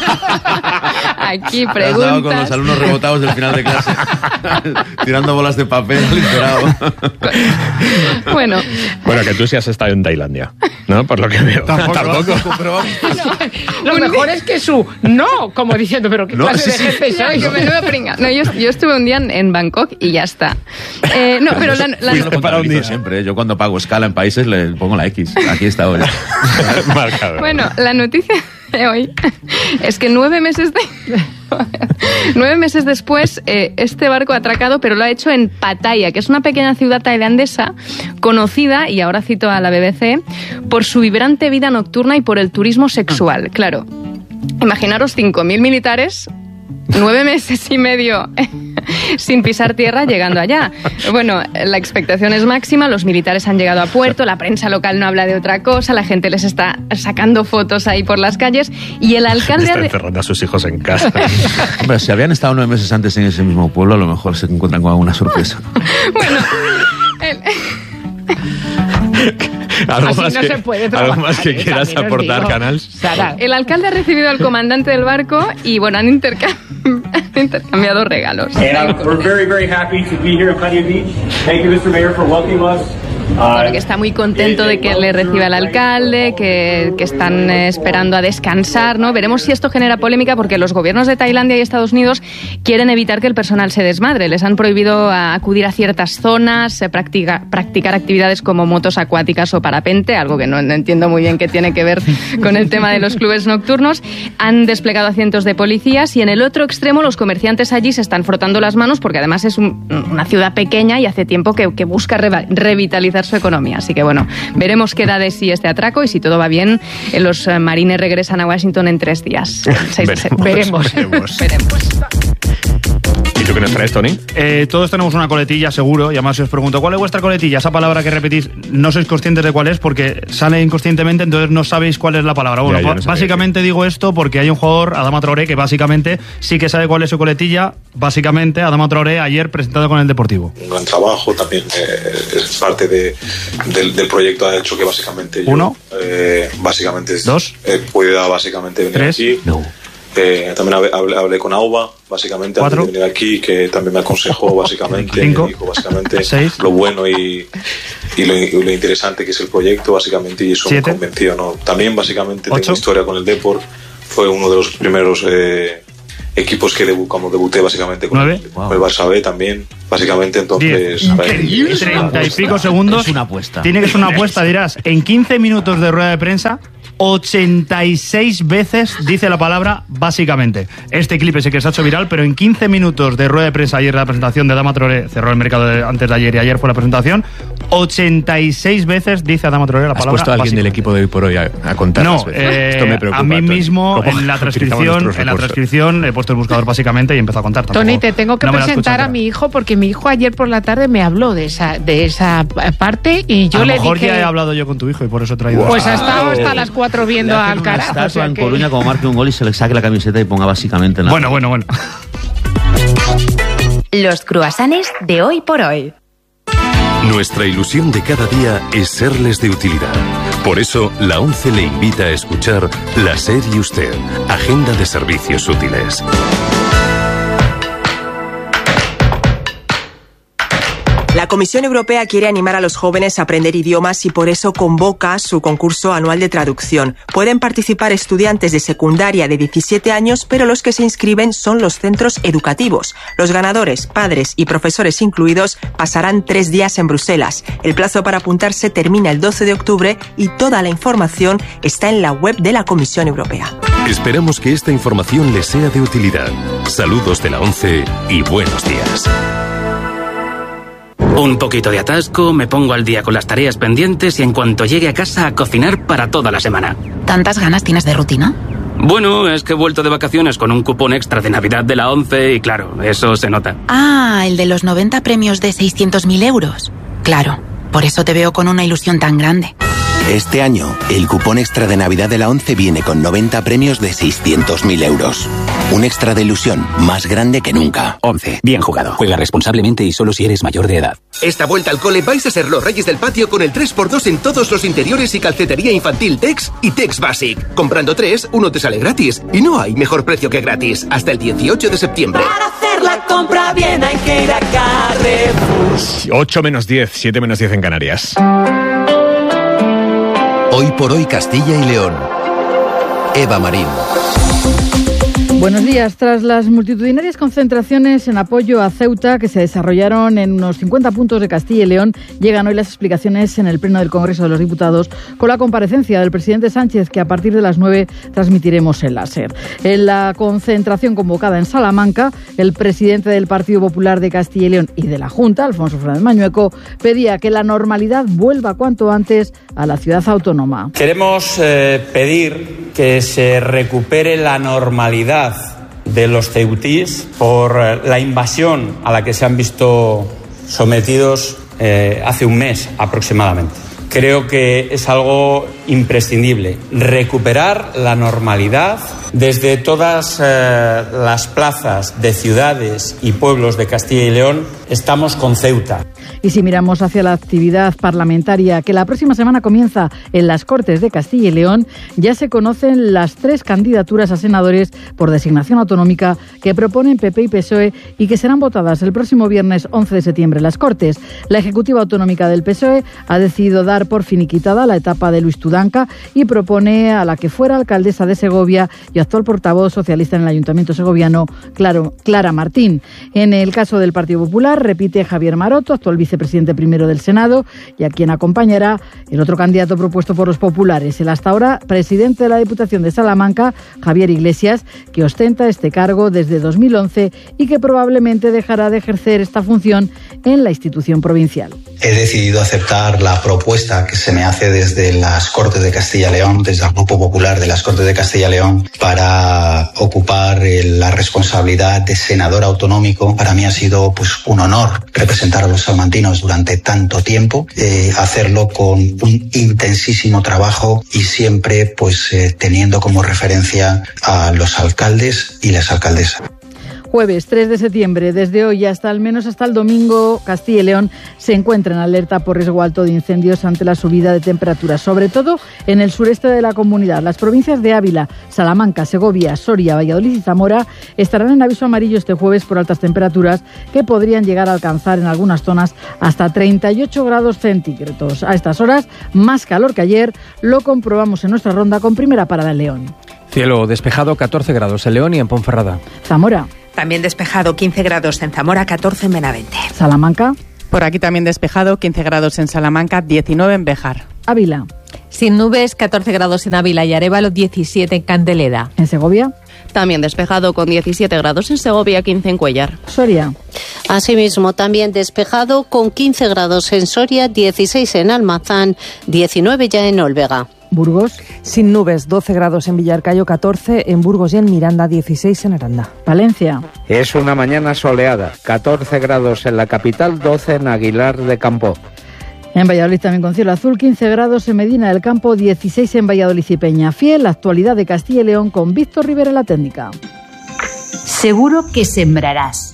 Aquí preguntas. Has dado con los alumnos rebotados del final de clase, tirando bolas de papel liberado. Bueno, que tú sí has estado en Tailandia, ¿no? Por lo que veo. Tampoco. Pero lo mejor es que como diciendo, pero qué clase de gente sois. Que menudo pringa. No, yo estuve un día en Bangkok y ya está. Pero para un día siempre. Yo cuando pago escala en países le pongo la X. Aquí está hoy. Bueno, la noticia de hoy es que 9 meses después este barco ha atracado, pero lo ha hecho en Pattaya, que es una pequeña ciudad tailandesa conocida, y ahora cito a la BBC, por su vibrante vida nocturna y por el turismo sexual. Claro, imaginaros 5.000 militares, 9 meses y medio sin pisar tierra, llegando allá. Bueno, la expectación es máxima, los militares han llegado a puerto, la prensa local no habla de otra cosa, la gente les está sacando fotos ahí por las calles, y el alcalde... Está encerrando a sus hijos en casa. Hombre, si habían estado 9 meses antes en ese mismo pueblo, a lo mejor se encuentran con alguna sorpresa. Bueno... ¿Algo más que quieras aportar, Canals? El alcalde ha recibido al comandante del barco y, han intercambiado regalos. We're very, very happy to be here at Pattaya Beach. Thank you, Mr. Mayor, for welcoming us. Que está muy contento de que le reciba el alcalde, que están esperando a descansar, ¿no? Veremos si esto genera polémica, porque los gobiernos de Tailandia y Estados Unidos quieren evitar que el personal se desmadre. Les han prohibido acudir a ciertas zonas, practicar actividades como motos acuáticas o parapente, algo que no entiendo muy bien qué tiene que ver con el tema de los clubes nocturnos. Han desplegado a cientos de policías, y en el otro extremo los comerciantes allí se están frotando las manos, porque además es una ciudad pequeña y hace tiempo que busca revitalizar su economía. Así que veremos qué da de sí este atraco, y si todo va bien, los marines regresan a Washington en 3 días. Veremos. Veremos. Y ¿Tú qué nos traes, Tony? Todos tenemos una coletilla, seguro, y además si os pregunto, ¿cuál es vuestra coletilla? Esa palabra que repetís, no sois conscientes de cuál es porque sale inconscientemente, entonces no sabéis cuál es la palabra. Bueno, ya, no básicamente digo esto porque hay un jugador, Adama Traoré, que básicamente sí que sabe cuál es su coletilla. Básicamente, Adama Traoré ayer presentado con el Deportivo. Un gran trabajo, también es parte del proyecto, ha hecho que básicamente ¿Uno? Básicamente ¿Dos? pueda básicamente venir ¿Tres? aquí. No. También hablé con Auba, básicamente, antes de venir aquí, que también me aconsejó, básicamente, ¿Cinco? dijo básicamente ¿Seis? lo bueno y lo interesante que es el proyecto, básicamente, y eso ¿Siete? me convenció, ¿no? También, básicamente, ¿Ocho? tengo historia con el Depor, fue uno de los primeros equipos que cuando debuté, básicamente, con el Barça B también, básicamente, entonces... Increíble. 30 y pico segundos. Es una apuesta. Tiene que ser una apuesta, dirás. En 15 minutos de rueda de prensa, 86 veces dice la palabra básicamente. Este clip es el que se ha hecho viral, pero en 15 minutos de rueda de prensa, ayer la presentación de Adama Traoré, cerró el mercado antes de ayer y ayer fue la presentación, 86 veces dice Adama Traoré la palabra. ¿Has puesto a alguien del equipo de hoy por hoy a contar No, las veces? Esto me preocupa, a mí Tony. mismo ¿Cómo en la transcripción he puesto el buscador básicamente y he empezado a contar. Tony, te tengo que presentar a mi hijo porque mi hijo ayer por la tarde me habló de esa parte y yo le dije... A lo mejor ya he hablado yo con tu hijo y por eso he traído... Pues ha estado hasta las 4 viendo al carajo. Estatua en Coruña, como marque un gol y se le saque la camiseta y ponga básicamente... Bueno. Los cruasanes de hoy por hoy. Nuestra ilusión de cada día es serles de utilidad. Por eso, la ONCE le invita a escuchar La SER y Usted, Agenda de Servicios Útiles. La Comisión Europea quiere animar a los jóvenes a aprender idiomas y por eso convoca su concurso anual de traducción. Pueden participar estudiantes de secundaria de 17 años, pero los que se inscriben son los centros educativos. Los ganadores, padres y profesores incluidos, pasarán 3 días en Bruselas. El plazo para apuntarse termina el 12 de octubre y toda la información está en la web de la Comisión Europea. Esperamos que esta información les sea de utilidad. Saludos de la ONCE y buenos días. Un poquito de atasco, me pongo al día con las tareas pendientes y en cuanto llegue a casa a cocinar para toda la semana. ¿Tantas ganas tienes de rutina? Bueno, es que he vuelto de vacaciones con un cupón extra de Navidad de la ONCE y claro, eso se nota. Ah, el de los 90 premios de 600.000 euros. Claro, por eso te veo con una ilusión tan grande. Este año, el cupón extra de Navidad de la ONCE viene con 90 premios de 600.000 euros. Un extra de ilusión más grande que nunca. ONCE, bien jugado. Juega responsablemente y solo si eres mayor de edad. Esta vuelta al cole vais a ser los reyes del patio con el 3x2 en todos los interiores y calcetería infantil Tex y Tex Basic. Comprando 3, uno te sale gratis. Y no hay mejor precio que gratis. Hasta el 18 de septiembre. Para hacer la compra bien hay que ir a Carrefour. 8 menos 10, 7 menos 10 en Canarias. Hoy por hoy Castilla y León. Eva Marín. Buenos días. Tras las multitudinarias concentraciones en apoyo a Ceuta que se desarrollaron en unos 50 puntos de Castilla y León, llegan hoy las explicaciones en el Pleno del Congreso de los Diputados con la comparecencia del presidente Sánchez, que a partir de las 9 transmitiremos en la SER. En la concentración convocada en Salamanca, el presidente del Partido Popular de Castilla y León y de la Junta, Alfonso Fernández Mañueco, pedía que la normalidad vuelva cuanto antes a la ciudad autónoma. Queremos pedir que se recupere la normalidad de los ceutís por la invasión a la que se han visto sometidos hace un mes aproximadamente. Creo que es algo imprescindible, recuperar la normalidad desde todas las plazas de ciudades y pueblos de Castilla y León. Estamos con Ceuta. Y si miramos hacia la actividad parlamentaria que la próxima semana comienza en las Cortes de Castilla y León, ya se conocen las 3 candidaturas a senadores por designación autonómica que proponen PP y PSOE y que serán votadas el próximo viernes 11 de septiembre en las Cortes. La Ejecutiva Autonómica del PSOE ha decidido dar por finiquitada la etapa de Luis Tudanca y propone a la que fuera alcaldesa de Segovia y actual portavoz socialista en el Ayuntamiento segoviano, Clara Martín. En el caso del Partido Popular, repite Javier Maroto, actual vicepresidente primero del Senado, y a quien acompañará el otro candidato propuesto por los populares, el hasta ahora presidente de la Diputación de Salamanca, Javier Iglesias, que ostenta este cargo desde 2011 y que probablemente dejará de ejercer esta función en la institución provincial. he decidido aceptar la propuesta que se me hace desde las Cortes de Castilla y León, desde el Grupo Popular de las Cortes de Castilla y León, para ocupar la responsabilidad de senador autonómico. Para mí ha sido pues un honor representar a los salmantinos durante tanto tiempo, hacerlo con un intensísimo trabajo y siempre pues teniendo como referencia a los alcaldes y las alcaldesas. Jueves 3 de septiembre, desde hoy hasta al menos hasta el domingo, Castilla y León se encuentra en alerta por riesgo alto de incendios ante la subida de temperaturas, sobre todo en el sureste de la comunidad. Las provincias de Ávila, Salamanca, Segovia, Soria, Valladolid y Zamora estarán en aviso amarillo este jueves por altas temperaturas que podrían llegar a alcanzar en algunas zonas hasta 38 grados centígrados. A estas horas, más calor que ayer, lo comprobamos en nuestra ronda con primera parada en León. Cielo despejado, 14 grados en León y en Ponferrada. Zamora. También despejado, 15 grados en Zamora, 14 en Benavente. Salamanca. Por aquí también despejado, 15 grados en Salamanca, 19 en Béjar. Ávila. Sin nubes, 14 grados en Ávila y Arévalo, 17 en Candeleda. ¿En Segovia? También despejado con 17 grados en Segovia, 15 en Cuéllar. Soria. Asimismo, también despejado con 15 grados en Soria, 16 en Almazán, 19 ya en Olvega. Burgos. Sin nubes, 12 grados en Villarcayo, 14 en Burgos y en Miranda, 16 en Aranda. Valencia. Es una mañana soleada, 14 grados en la capital, 12 en Aguilar de Campo. En Valladolid también con cielo azul, 15 grados en Medina del Campo, 16 en Valladolid y Peñafiel. La actualidad de Castilla y León con Víctor Rivera en la técnica. Seguro que sembrarás,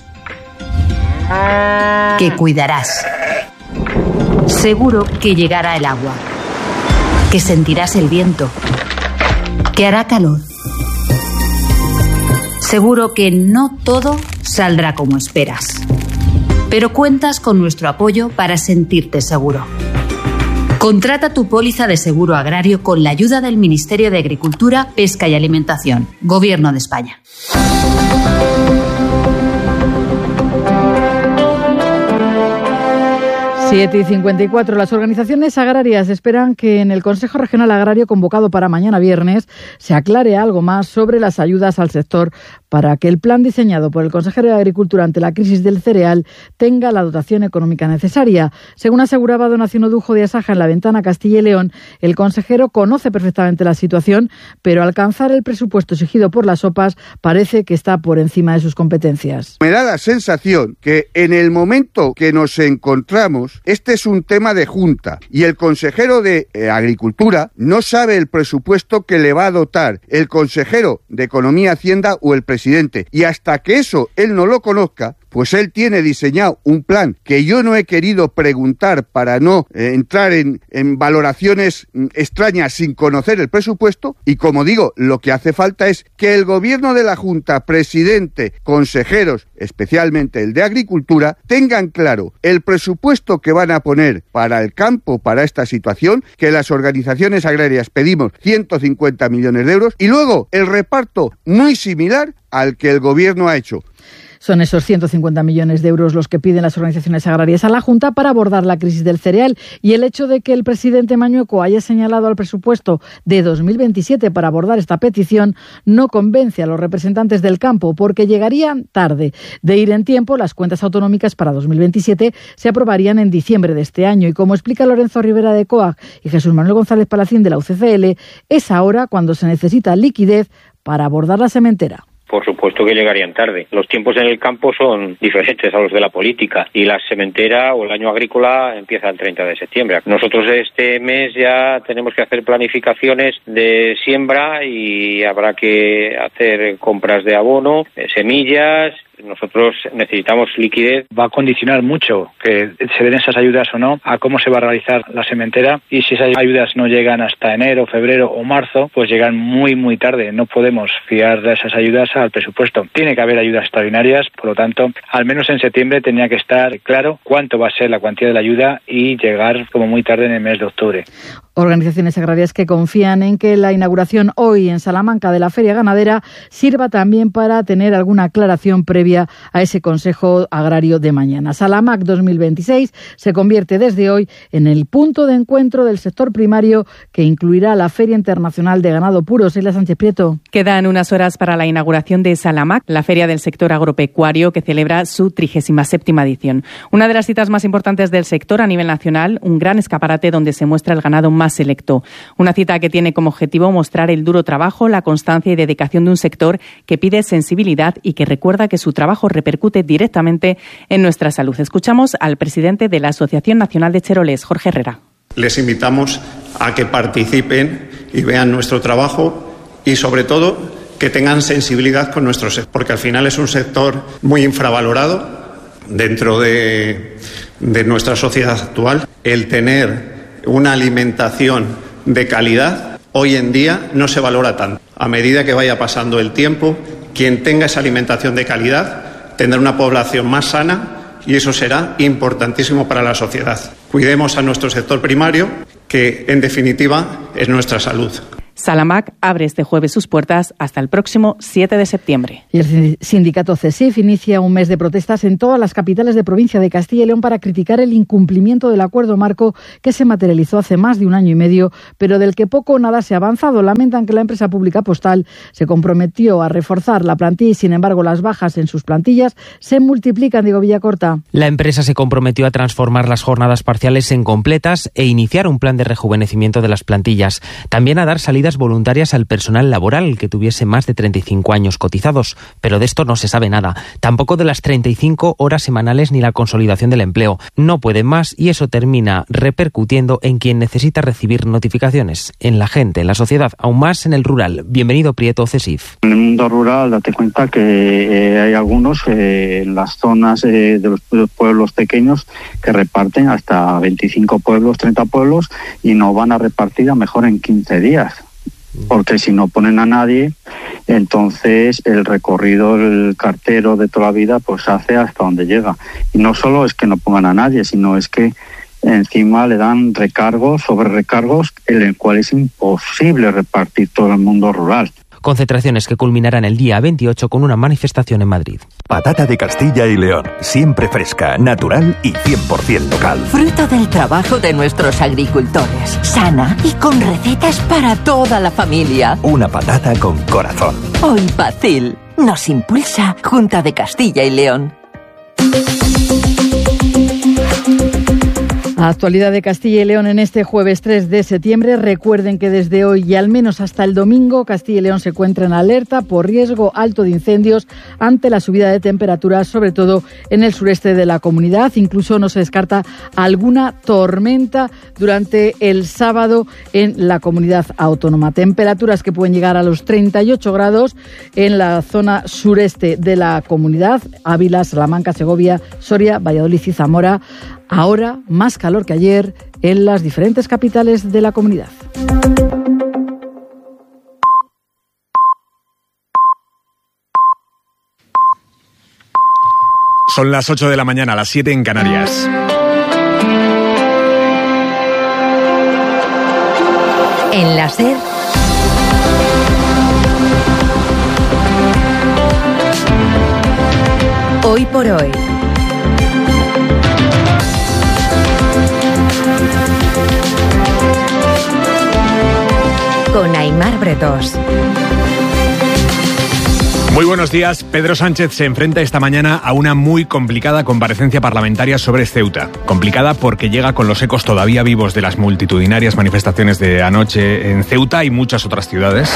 que cuidarás. Seguro que llegará el agua, que sentirás el viento, que hará calor. Seguro que no todo saldrá como esperas, pero cuentas con nuestro apoyo para sentirte seguro. Contrata tu póliza de seguro agrario con la ayuda del Ministerio de Agricultura, Pesca y Alimentación, Gobierno de España. Siete y 54. Las organizaciones agrarias esperan que en el Consejo Regional Agrario convocado para mañana viernes se aclare algo más sobre las ayudas al sector para que el plan diseñado por el consejero de Agricultura ante la crisis del cereal tenga la dotación económica necesaria. Según aseguraba don Acino Dujo de Asaja en La Ventana, Castilla y León, el consejero conoce perfectamente la situación, pero alcanzar el presupuesto exigido por las OPAs parece que está por encima de sus competencias. Me da la sensación que en el momento que nos encontramos, este es un tema de Junta y el consejero de Agricultura no sabe el presupuesto que le va a dotar el consejero de Economía y Hacienda o el presidente. Y hasta que eso él no lo conozca, pues él tiene diseñado un plan que yo no he querido preguntar para no entrar en valoraciones extrañas sin conocer el presupuesto. Y como digo, lo que hace falta es que el gobierno de la Junta, presidente, consejeros, especialmente el de Agricultura, tengan claro el presupuesto que van a poner para el campo, para esta situación, que las organizaciones agrarias pedimos 150 millones de euros, y luego el reparto muy similar al que el gobierno ha hecho. Son esos 150 millones de euros los que piden las organizaciones agrarias a la Junta para abordar la crisis del cereal, y el hecho de que el presidente Mañueco haya señalado al presupuesto de 2027 para abordar esta petición no convence a los representantes del campo, porque llegarían tarde. De ir en tiempo, las cuentas autonómicas para 2027 se aprobarían en diciembre de este año, y como explica Lorenzo Rivera de COAG y Jesús Manuel González Palacín de la UCCL, es ahora cuando se necesita liquidez para abordar la sementera. Por supuesto que llegarían tarde. Los tiempos en el campo son diferentes a los de la política y la sementera o el año agrícola empieza el 30 de septiembre. Nosotros este mes ya tenemos que hacer planificaciones de siembra y habrá que hacer compras de abono, semillas. Nosotros necesitamos liquidez. Va a condicionar mucho que se den esas ayudas o no a cómo se va a realizar la sementera, y si esas ayudas no llegan hasta enero, febrero o marzo, pues llegan muy tarde. No podemos fiar de esas ayudas al presupuesto. Tiene que haber ayudas extraordinarias, por lo tanto, al menos en septiembre tenía que estar claro cuánto va a ser la cuantía de la ayuda y llegar como muy tarde en el mes de octubre. Organizaciones agrarias que confían en que la inauguración hoy en Salamanca de la Feria Ganadera sirva también para tener alguna aclaración previa a ese Consejo Agrario de mañana. Salamac 2026 se convierte desde hoy en el punto de encuentro del sector primario que incluirá la Feria Internacional de Ganado Puro. Sheila Sánchez Prieto. Quedan unas horas para la inauguración de Salamac, la feria del sector agropecuario que celebra su 37ª edición. Una de las citas más importantes del sector a nivel nacional, un gran escaparate donde se muestra el ganado más selecto. Una cita que tiene como objetivo mostrar el duro trabajo, la constancia y dedicación de un sector que pide sensibilidad y que recuerda que su trabajo repercute directamente en nuestra salud. Escuchamos al presidente de la Asociación Nacional de Cheroles, Jorge Herrera. Les invitamos a que participen y vean nuestro trabajo y, sobre todo, que tengan sensibilidad con nuestro sector, porque al final es un sector muy infravalorado dentro de nuestra sociedad actual. El tener una alimentación de calidad hoy en día no se valora tanto. A medida que vaya pasando el tiempo, quien tenga esa alimentación de calidad tendrá una población más sana y eso será importantísimo para la sociedad. Cuidemos a nuestro sector primario, que en definitiva es nuestra salud. Salamac abre este jueves sus puertas hasta el próximo 7 de septiembre. Y el sindicato CESIF inicia un mes de protestas en todas las capitales de provincia de Castilla y León para criticar el incumplimiento del acuerdo marco que se materializó hace más de un año y medio, pero del que poco o nada se ha avanzado. Lamentan que la empresa pública postal se comprometió a reforzar la plantilla y, sin embargo, las bajas en sus plantillas se multiplican. Diego Villacorta. La empresa se comprometió a transformar las jornadas parciales en completas e iniciar un plan de rejuvenecimiento de las plantillas. También a dar salidas voluntarias al personal laboral que tuviese más de 35 años cotizados, pero de esto no se sabe nada. Tampoco de las 35 horas semanales ni la consolidación del empleo. No pueden más y eso termina repercutiendo en quien necesita recibir notificaciones, en la gente, en la sociedad, aún más en el rural. Bienvenido, Prieto, CESIF. En el mundo rural, date cuenta que hay algunos en las zonas de los pueblos pequeños que reparten hasta 25 pueblos, 30 pueblos y no van a repartir a mejor en 15 días. Porque si no ponen a nadie, entonces el recorrido del cartero de toda la vida pues hace hasta donde llega. Y no solo es que no pongan a nadie, sino es que encima le dan recargos sobre recargos en el cual es imposible repartir todo el mundo rural. Concentraciones que culminarán el día 28 con una manifestación en Madrid. Patata de Castilla y León, siempre fresca, natural y 100% local. Fruto del trabajo de nuestros agricultores, sana y con recetas para toda la familia. Una patata con corazón. Hoy Pacil nos impulsa Junta de Castilla y León. Actualidad de Castilla y León en este jueves 3 de septiembre. Recuerden que desde hoy y al menos hasta el domingo Castilla y León se encuentra en alerta por riesgo alto de incendios ante la subida de temperaturas, sobre todo en el sureste de la comunidad. Incluso no se descarta alguna tormenta durante el sábado en la comunidad autónoma. Temperaturas que pueden llegar a los 38 grados en la zona sureste de la comunidad: Ávila, Salamanca, Segovia, Soria, Valladolid y Zamora. Ahora más calor que ayer en las diferentes capitales de la comunidad. Son las 8 de la mañana, las 7 en Canarias. En la SER, hoy por hoy. Con Aimar Bretos. Muy buenos días. Pedro Sánchez se enfrenta esta mañana a una muy complicada comparecencia parlamentaria sobre Ceuta. Complicada porque llega con los ecos todavía vivos de las multitudinarias manifestaciones de anoche en Ceuta y muchas otras ciudades.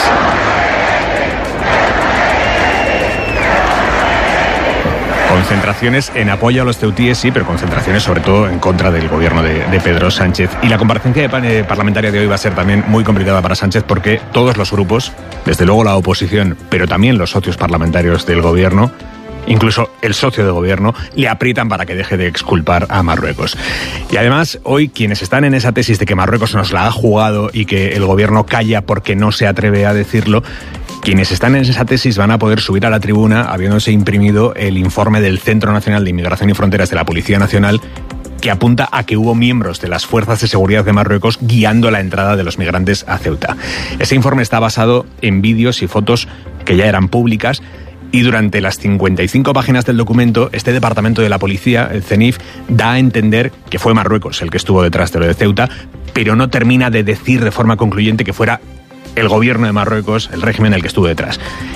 Concentraciones en apoyo a los ceutíes, sí, pero concentraciones sobre todo en contra del gobierno de Pedro Sánchez. Y la comparecencia parlamentaria de hoy va a ser también muy complicada para Sánchez porque todos los grupos, desde luego la oposición, pero también los socios parlamentarios del gobierno, incluso el socio de gobierno, le aprietan para que deje de exculpar a Marruecos. Y además, hoy quienes están en esa tesis de que Marruecos nos la ha jugado y que el gobierno calla porque no se atreve a decirlo, quienes están en esa tesis van a poder subir a la tribuna habiéndose imprimido el informe del Centro Nacional de Inmigración y Fronteras de la Policía Nacional que apunta a que hubo miembros de las fuerzas de seguridad de Marruecos guiando la entrada de los migrantes a Ceuta. Ese informe está basado en vídeos y fotos que ya eran públicas, y durante las 55 páginas del documento, este departamento de la policía, el CENIF, da a entender que fue Marruecos el que estuvo detrás de lo de Ceuta, pero no termina de decir de forma concluyente que fuera el gobierno de Marruecos, el régimen, el que estuvo detrás.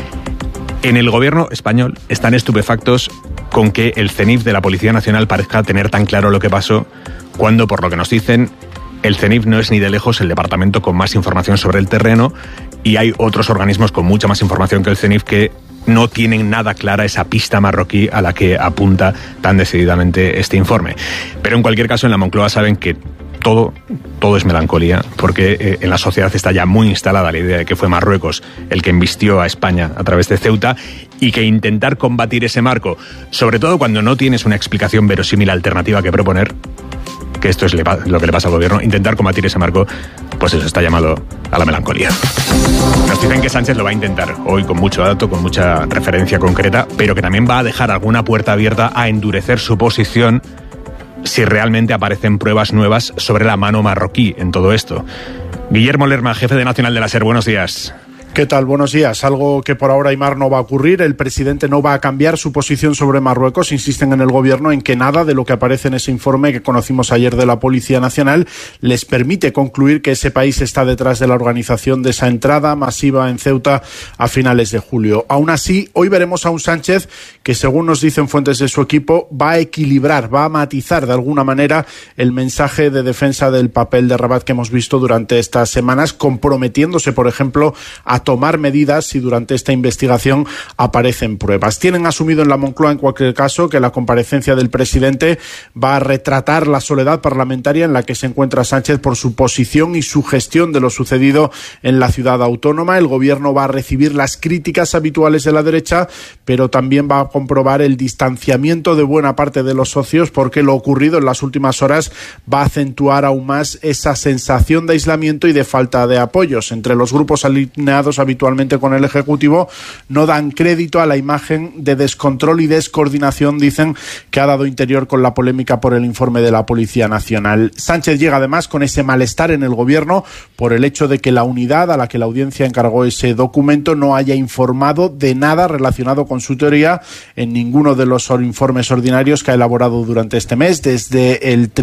En el gobierno español están estupefactos con que el CENIF de la Policía Nacional parezca tener tan claro lo que pasó, cuando, por lo que nos dicen, el CENIF no es ni de lejos el departamento con más información sobre el terreno, y hay otros organismos con mucha más información que el CENIF que no tienen nada clara esa pista marroquí a la que apunta tan decididamente este informe. Pero en cualquier caso, en la Moncloa saben que todo es melancolía, porque en la sociedad está ya muy instalada la idea de que fue Marruecos el que embistió a España a través de Ceuta, y que intentar combatir ese marco, sobre todo cuando no tienes una explicación verosímil alternativa que proponer, que esto es lo que le pasa al gobierno, intentar combatir ese marco, pues eso está llamado a la melancolía. Nos dicen que Sánchez lo va a intentar hoy con mucho dato, con mucha referencia concreta, pero que también va a dejar alguna puerta abierta a endurecer su posición si realmente aparecen pruebas nuevas sobre la mano marroquí en todo esto. Guillermo Lerma, jefe de Nacional de la SER, buenos días. ¿Qué tal? Buenos días. Algo que por ahora, Aimar, no va a ocurrir. El presidente no va a cambiar su posición sobre Marruecos. Insisten en el gobierno en que nada de lo que aparece en ese informe que conocimos ayer de la Policía Nacional les permite concluir que ese país está detrás de la organización de esa entrada masiva en Ceuta a finales de julio. Aún así, hoy veremos a un Sánchez que, según nos dicen fuentes de su equipo, va a equilibrar, va a matizar de alguna manera el mensaje de defensa del papel de Rabat que hemos visto durante estas semanas, comprometiéndose, por ejemplo, a tomar medidas si durante esta investigación aparecen pruebas. Tienen asumido en la Moncloa, en cualquier caso, que la comparecencia del presidente va a retratar la soledad parlamentaria en la que se encuentra Sánchez por su posición y su gestión de lo sucedido en la ciudad autónoma. El gobierno va a recibir las críticas habituales de la derecha, pero también va a comprobar el distanciamiento de buena parte de los socios, porque lo ocurrido en las últimas horas va a acentuar aún más esa sensación de aislamiento y de falta de apoyos. Entre los grupos alineados habitualmente con el Ejecutivo no dan crédito a la imagen de descontrol y descoordinación, dicen, que ha dado Interior con la polémica por el informe de la Policía Nacional. Sánchez llega además con ese malestar en el gobierno por el hecho de que la unidad a la que la audiencia encargó ese documento no haya informado de nada relacionado con su teoría en ninguno de los informes ordinarios que ha elaborado durante este mes. Desde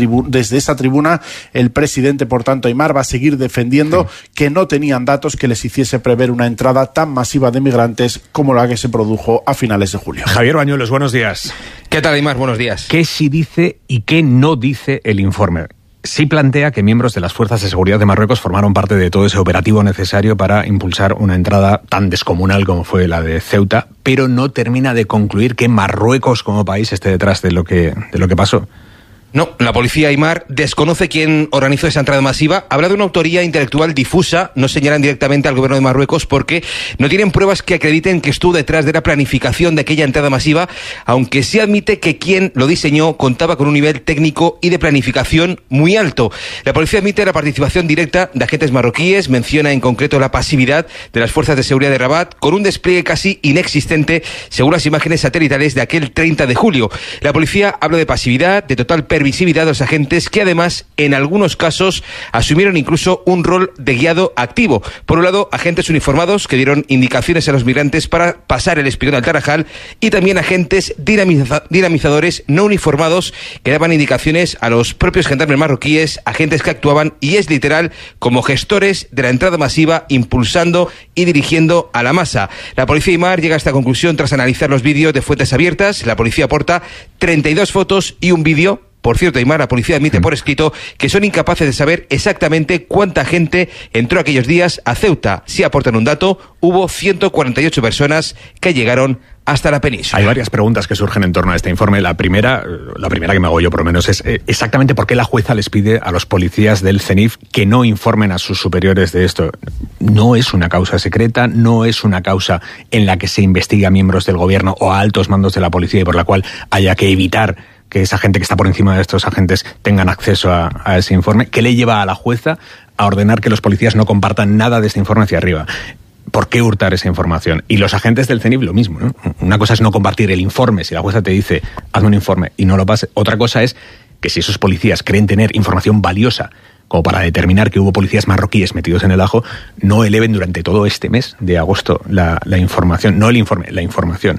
esa tribuna, el presidente, por tanto, Aimar, va a seguir defendiendo que no tenían datos que les hiciese prever una entrada tan masiva de migrantes como la que se produjo a finales de julio. Javier Bañuelos, buenos días. ¿Qué tal, Aimar? Buenos días. ¿Qué sí dice y qué no dice el informe? Sí plantea que miembros de las fuerzas de seguridad de Marruecos formaron parte de todo ese operativo necesario para impulsar una entrada tan descomunal como fue la de Ceuta, pero no termina de concluir que Marruecos como país esté detrás de lo que pasó. No, la policía, Aimar, desconoce quién organizó esa entrada masiva. Habla de una autoría intelectual difusa. No señalan directamente al gobierno de Marruecos porque no tienen pruebas que acrediten que estuvo detrás de la planificación de aquella entrada masiva, aunque sí admite que quien lo diseñó contaba con un nivel técnico y de planificación muy alto. La policía admite la participación directa de agentes marroquíes, menciona en concreto la pasividad de las fuerzas de seguridad de Rabat, con un despliegue casi inexistente según las imágenes satelitales de aquel 30 de julio. La policía habla de pasividad, de total visibilidad de los agentes, que además en algunos casos asumieron incluso un rol de guiado activo. Por un lado, agentes uniformados que dieron indicaciones a los migrantes para pasar el espigón al Tarajal, y también agentes dinamizadores no uniformados que daban indicaciones a los propios gendarmes marroquíes, agentes que actuaban, y es literal, como gestores de la entrada masiva, impulsando y dirigiendo a la masa. La policía Aimar llega a esta conclusión tras analizar los vídeos de fuentes abiertas. La policía aporta 32 fotos y un vídeo. Por cierto, Aimar, la policía admite por escrito que son incapaces de saber exactamente cuánta gente entró aquellos días a Ceuta. Si aportan un dato, hubo 148 personas que llegaron hasta la península. Hay varias preguntas que surgen en torno a este informe. La primera que me hago yo por lo menos es exactamente por qué la jueza les pide a los policías del CENIF que no informen a sus superiores de esto. No es una causa secreta, no es una causa en la que se investiga a miembros del gobierno o a altos mandos de la policía y por la cual haya que evitar que esa gente que está por encima de estos agentes tengan acceso a ese informe. ¿Qué le lleva a la jueza a ordenar que los policías no compartan nada de este informe hacia arriba? ¿Por qué hurtar esa información? Y los agentes del CENIF lo mismo, ¿no? Una cosa es no compartir el informe. Si la jueza te dice, hazme un informe y no lo pase. Otra cosa es que si esos policías creen tener información valiosa como para determinar que hubo policías marroquíes metidos en el ajo, no eleven durante todo este mes de agosto la información, no el informe, la información.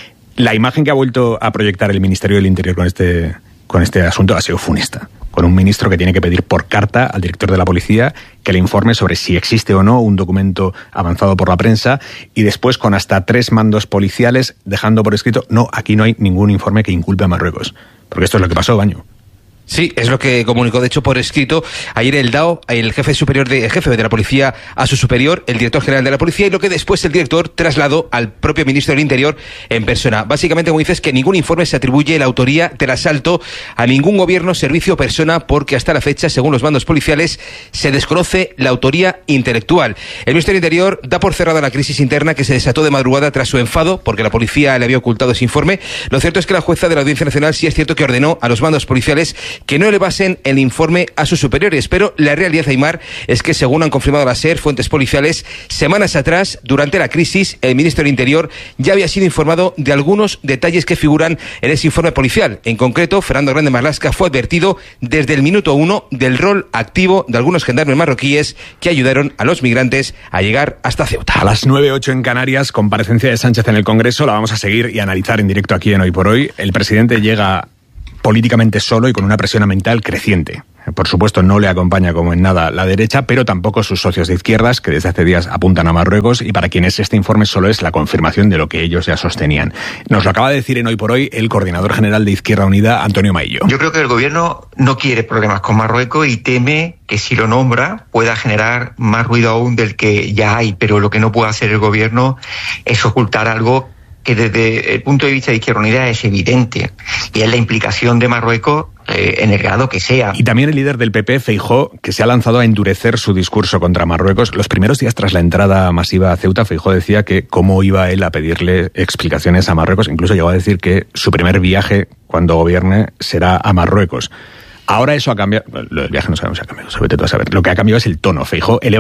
La imagen que ha vuelto a proyectar el Ministerio del Interior con este asunto ha sido funesta, con un ministro que tiene que pedir por carta al director de la policía que le informe sobre si existe o no un documento avanzado por la prensa, y después con hasta 3 mandos policiales dejando por escrito: no, aquí no hay ningún informe que inculpe a Marruecos. Porque esto es lo que pasó, Baño. Sí, es lo que comunicó, de hecho, por escrito ayer el DAO, el jefe de la policía, a su superior, el director general de la policía, y lo que después el director trasladó al propio ministro del Interior en persona. Básicamente, como dices, que ningún informe se atribuye la autoría del asalto a ningún gobierno, servicio o persona, porque hasta la fecha, según los mandos policiales, se desconoce la autoría intelectual. El ministro del Interior da por cerrada la crisis interna que se desató de madrugada tras su enfado, porque la policía le había ocultado ese informe. Lo cierto es que la jueza de la Audiencia Nacional sí es cierto que ordenó a los mandos policiales que no elevasen el informe a sus superiores, pero la realidad, Aimar, es que, según han confirmado la SER, fuentes policiales, semanas atrás, durante la crisis, el ministro del Interior ya había sido informado de algunos detalles que figuran en ese informe policial. En concreto, Fernando Grande Marlaska fue advertido desde el minuto 1 del rol activo de algunos gendarmes marroquíes que ayudaron a los migrantes a llegar hasta Ceuta. A las 9:08 en Canarias, comparecencia de Sánchez en el Congreso, la vamos a seguir y analizar en directo aquí en Hoy por Hoy. El presidente llega políticamente solo y con una presión mental creciente. Por supuesto, no le acompaña como en nada la derecha, pero tampoco sus socios de izquierdas, que desde hace días apuntan a Marruecos, y para quienes este informe solo es la confirmación de lo que ellos ya sostenían. Nos lo acaba de decir en Hoy por Hoy el coordinador general de Izquierda Unida, Antonio Maillo. Yo creo que el gobierno no quiere problemas con Marruecos y teme que si lo nombra pueda generar más ruido aún del que ya hay, pero lo que no puede hacer el gobierno es ocultar algo que desde el punto de vista de Izquierda Unida es evidente, y es la implicación de Marruecos en el grado que sea. Y también el líder del PP, Feijóo, que se ha lanzado a endurecer su discurso contra Marruecos. Los primeros días tras la entrada masiva a Ceuta, Feijóo decía que cómo iba él a pedirle explicaciones a Marruecos. Incluso llegó a decir que su primer viaje cuando gobierne será a Marruecos. Ahora eso ha cambiado. Lo del viaje no sabemos si ha cambiado, sobre todo a saber. Lo que ha cambiado es el tono. Feijóo eleva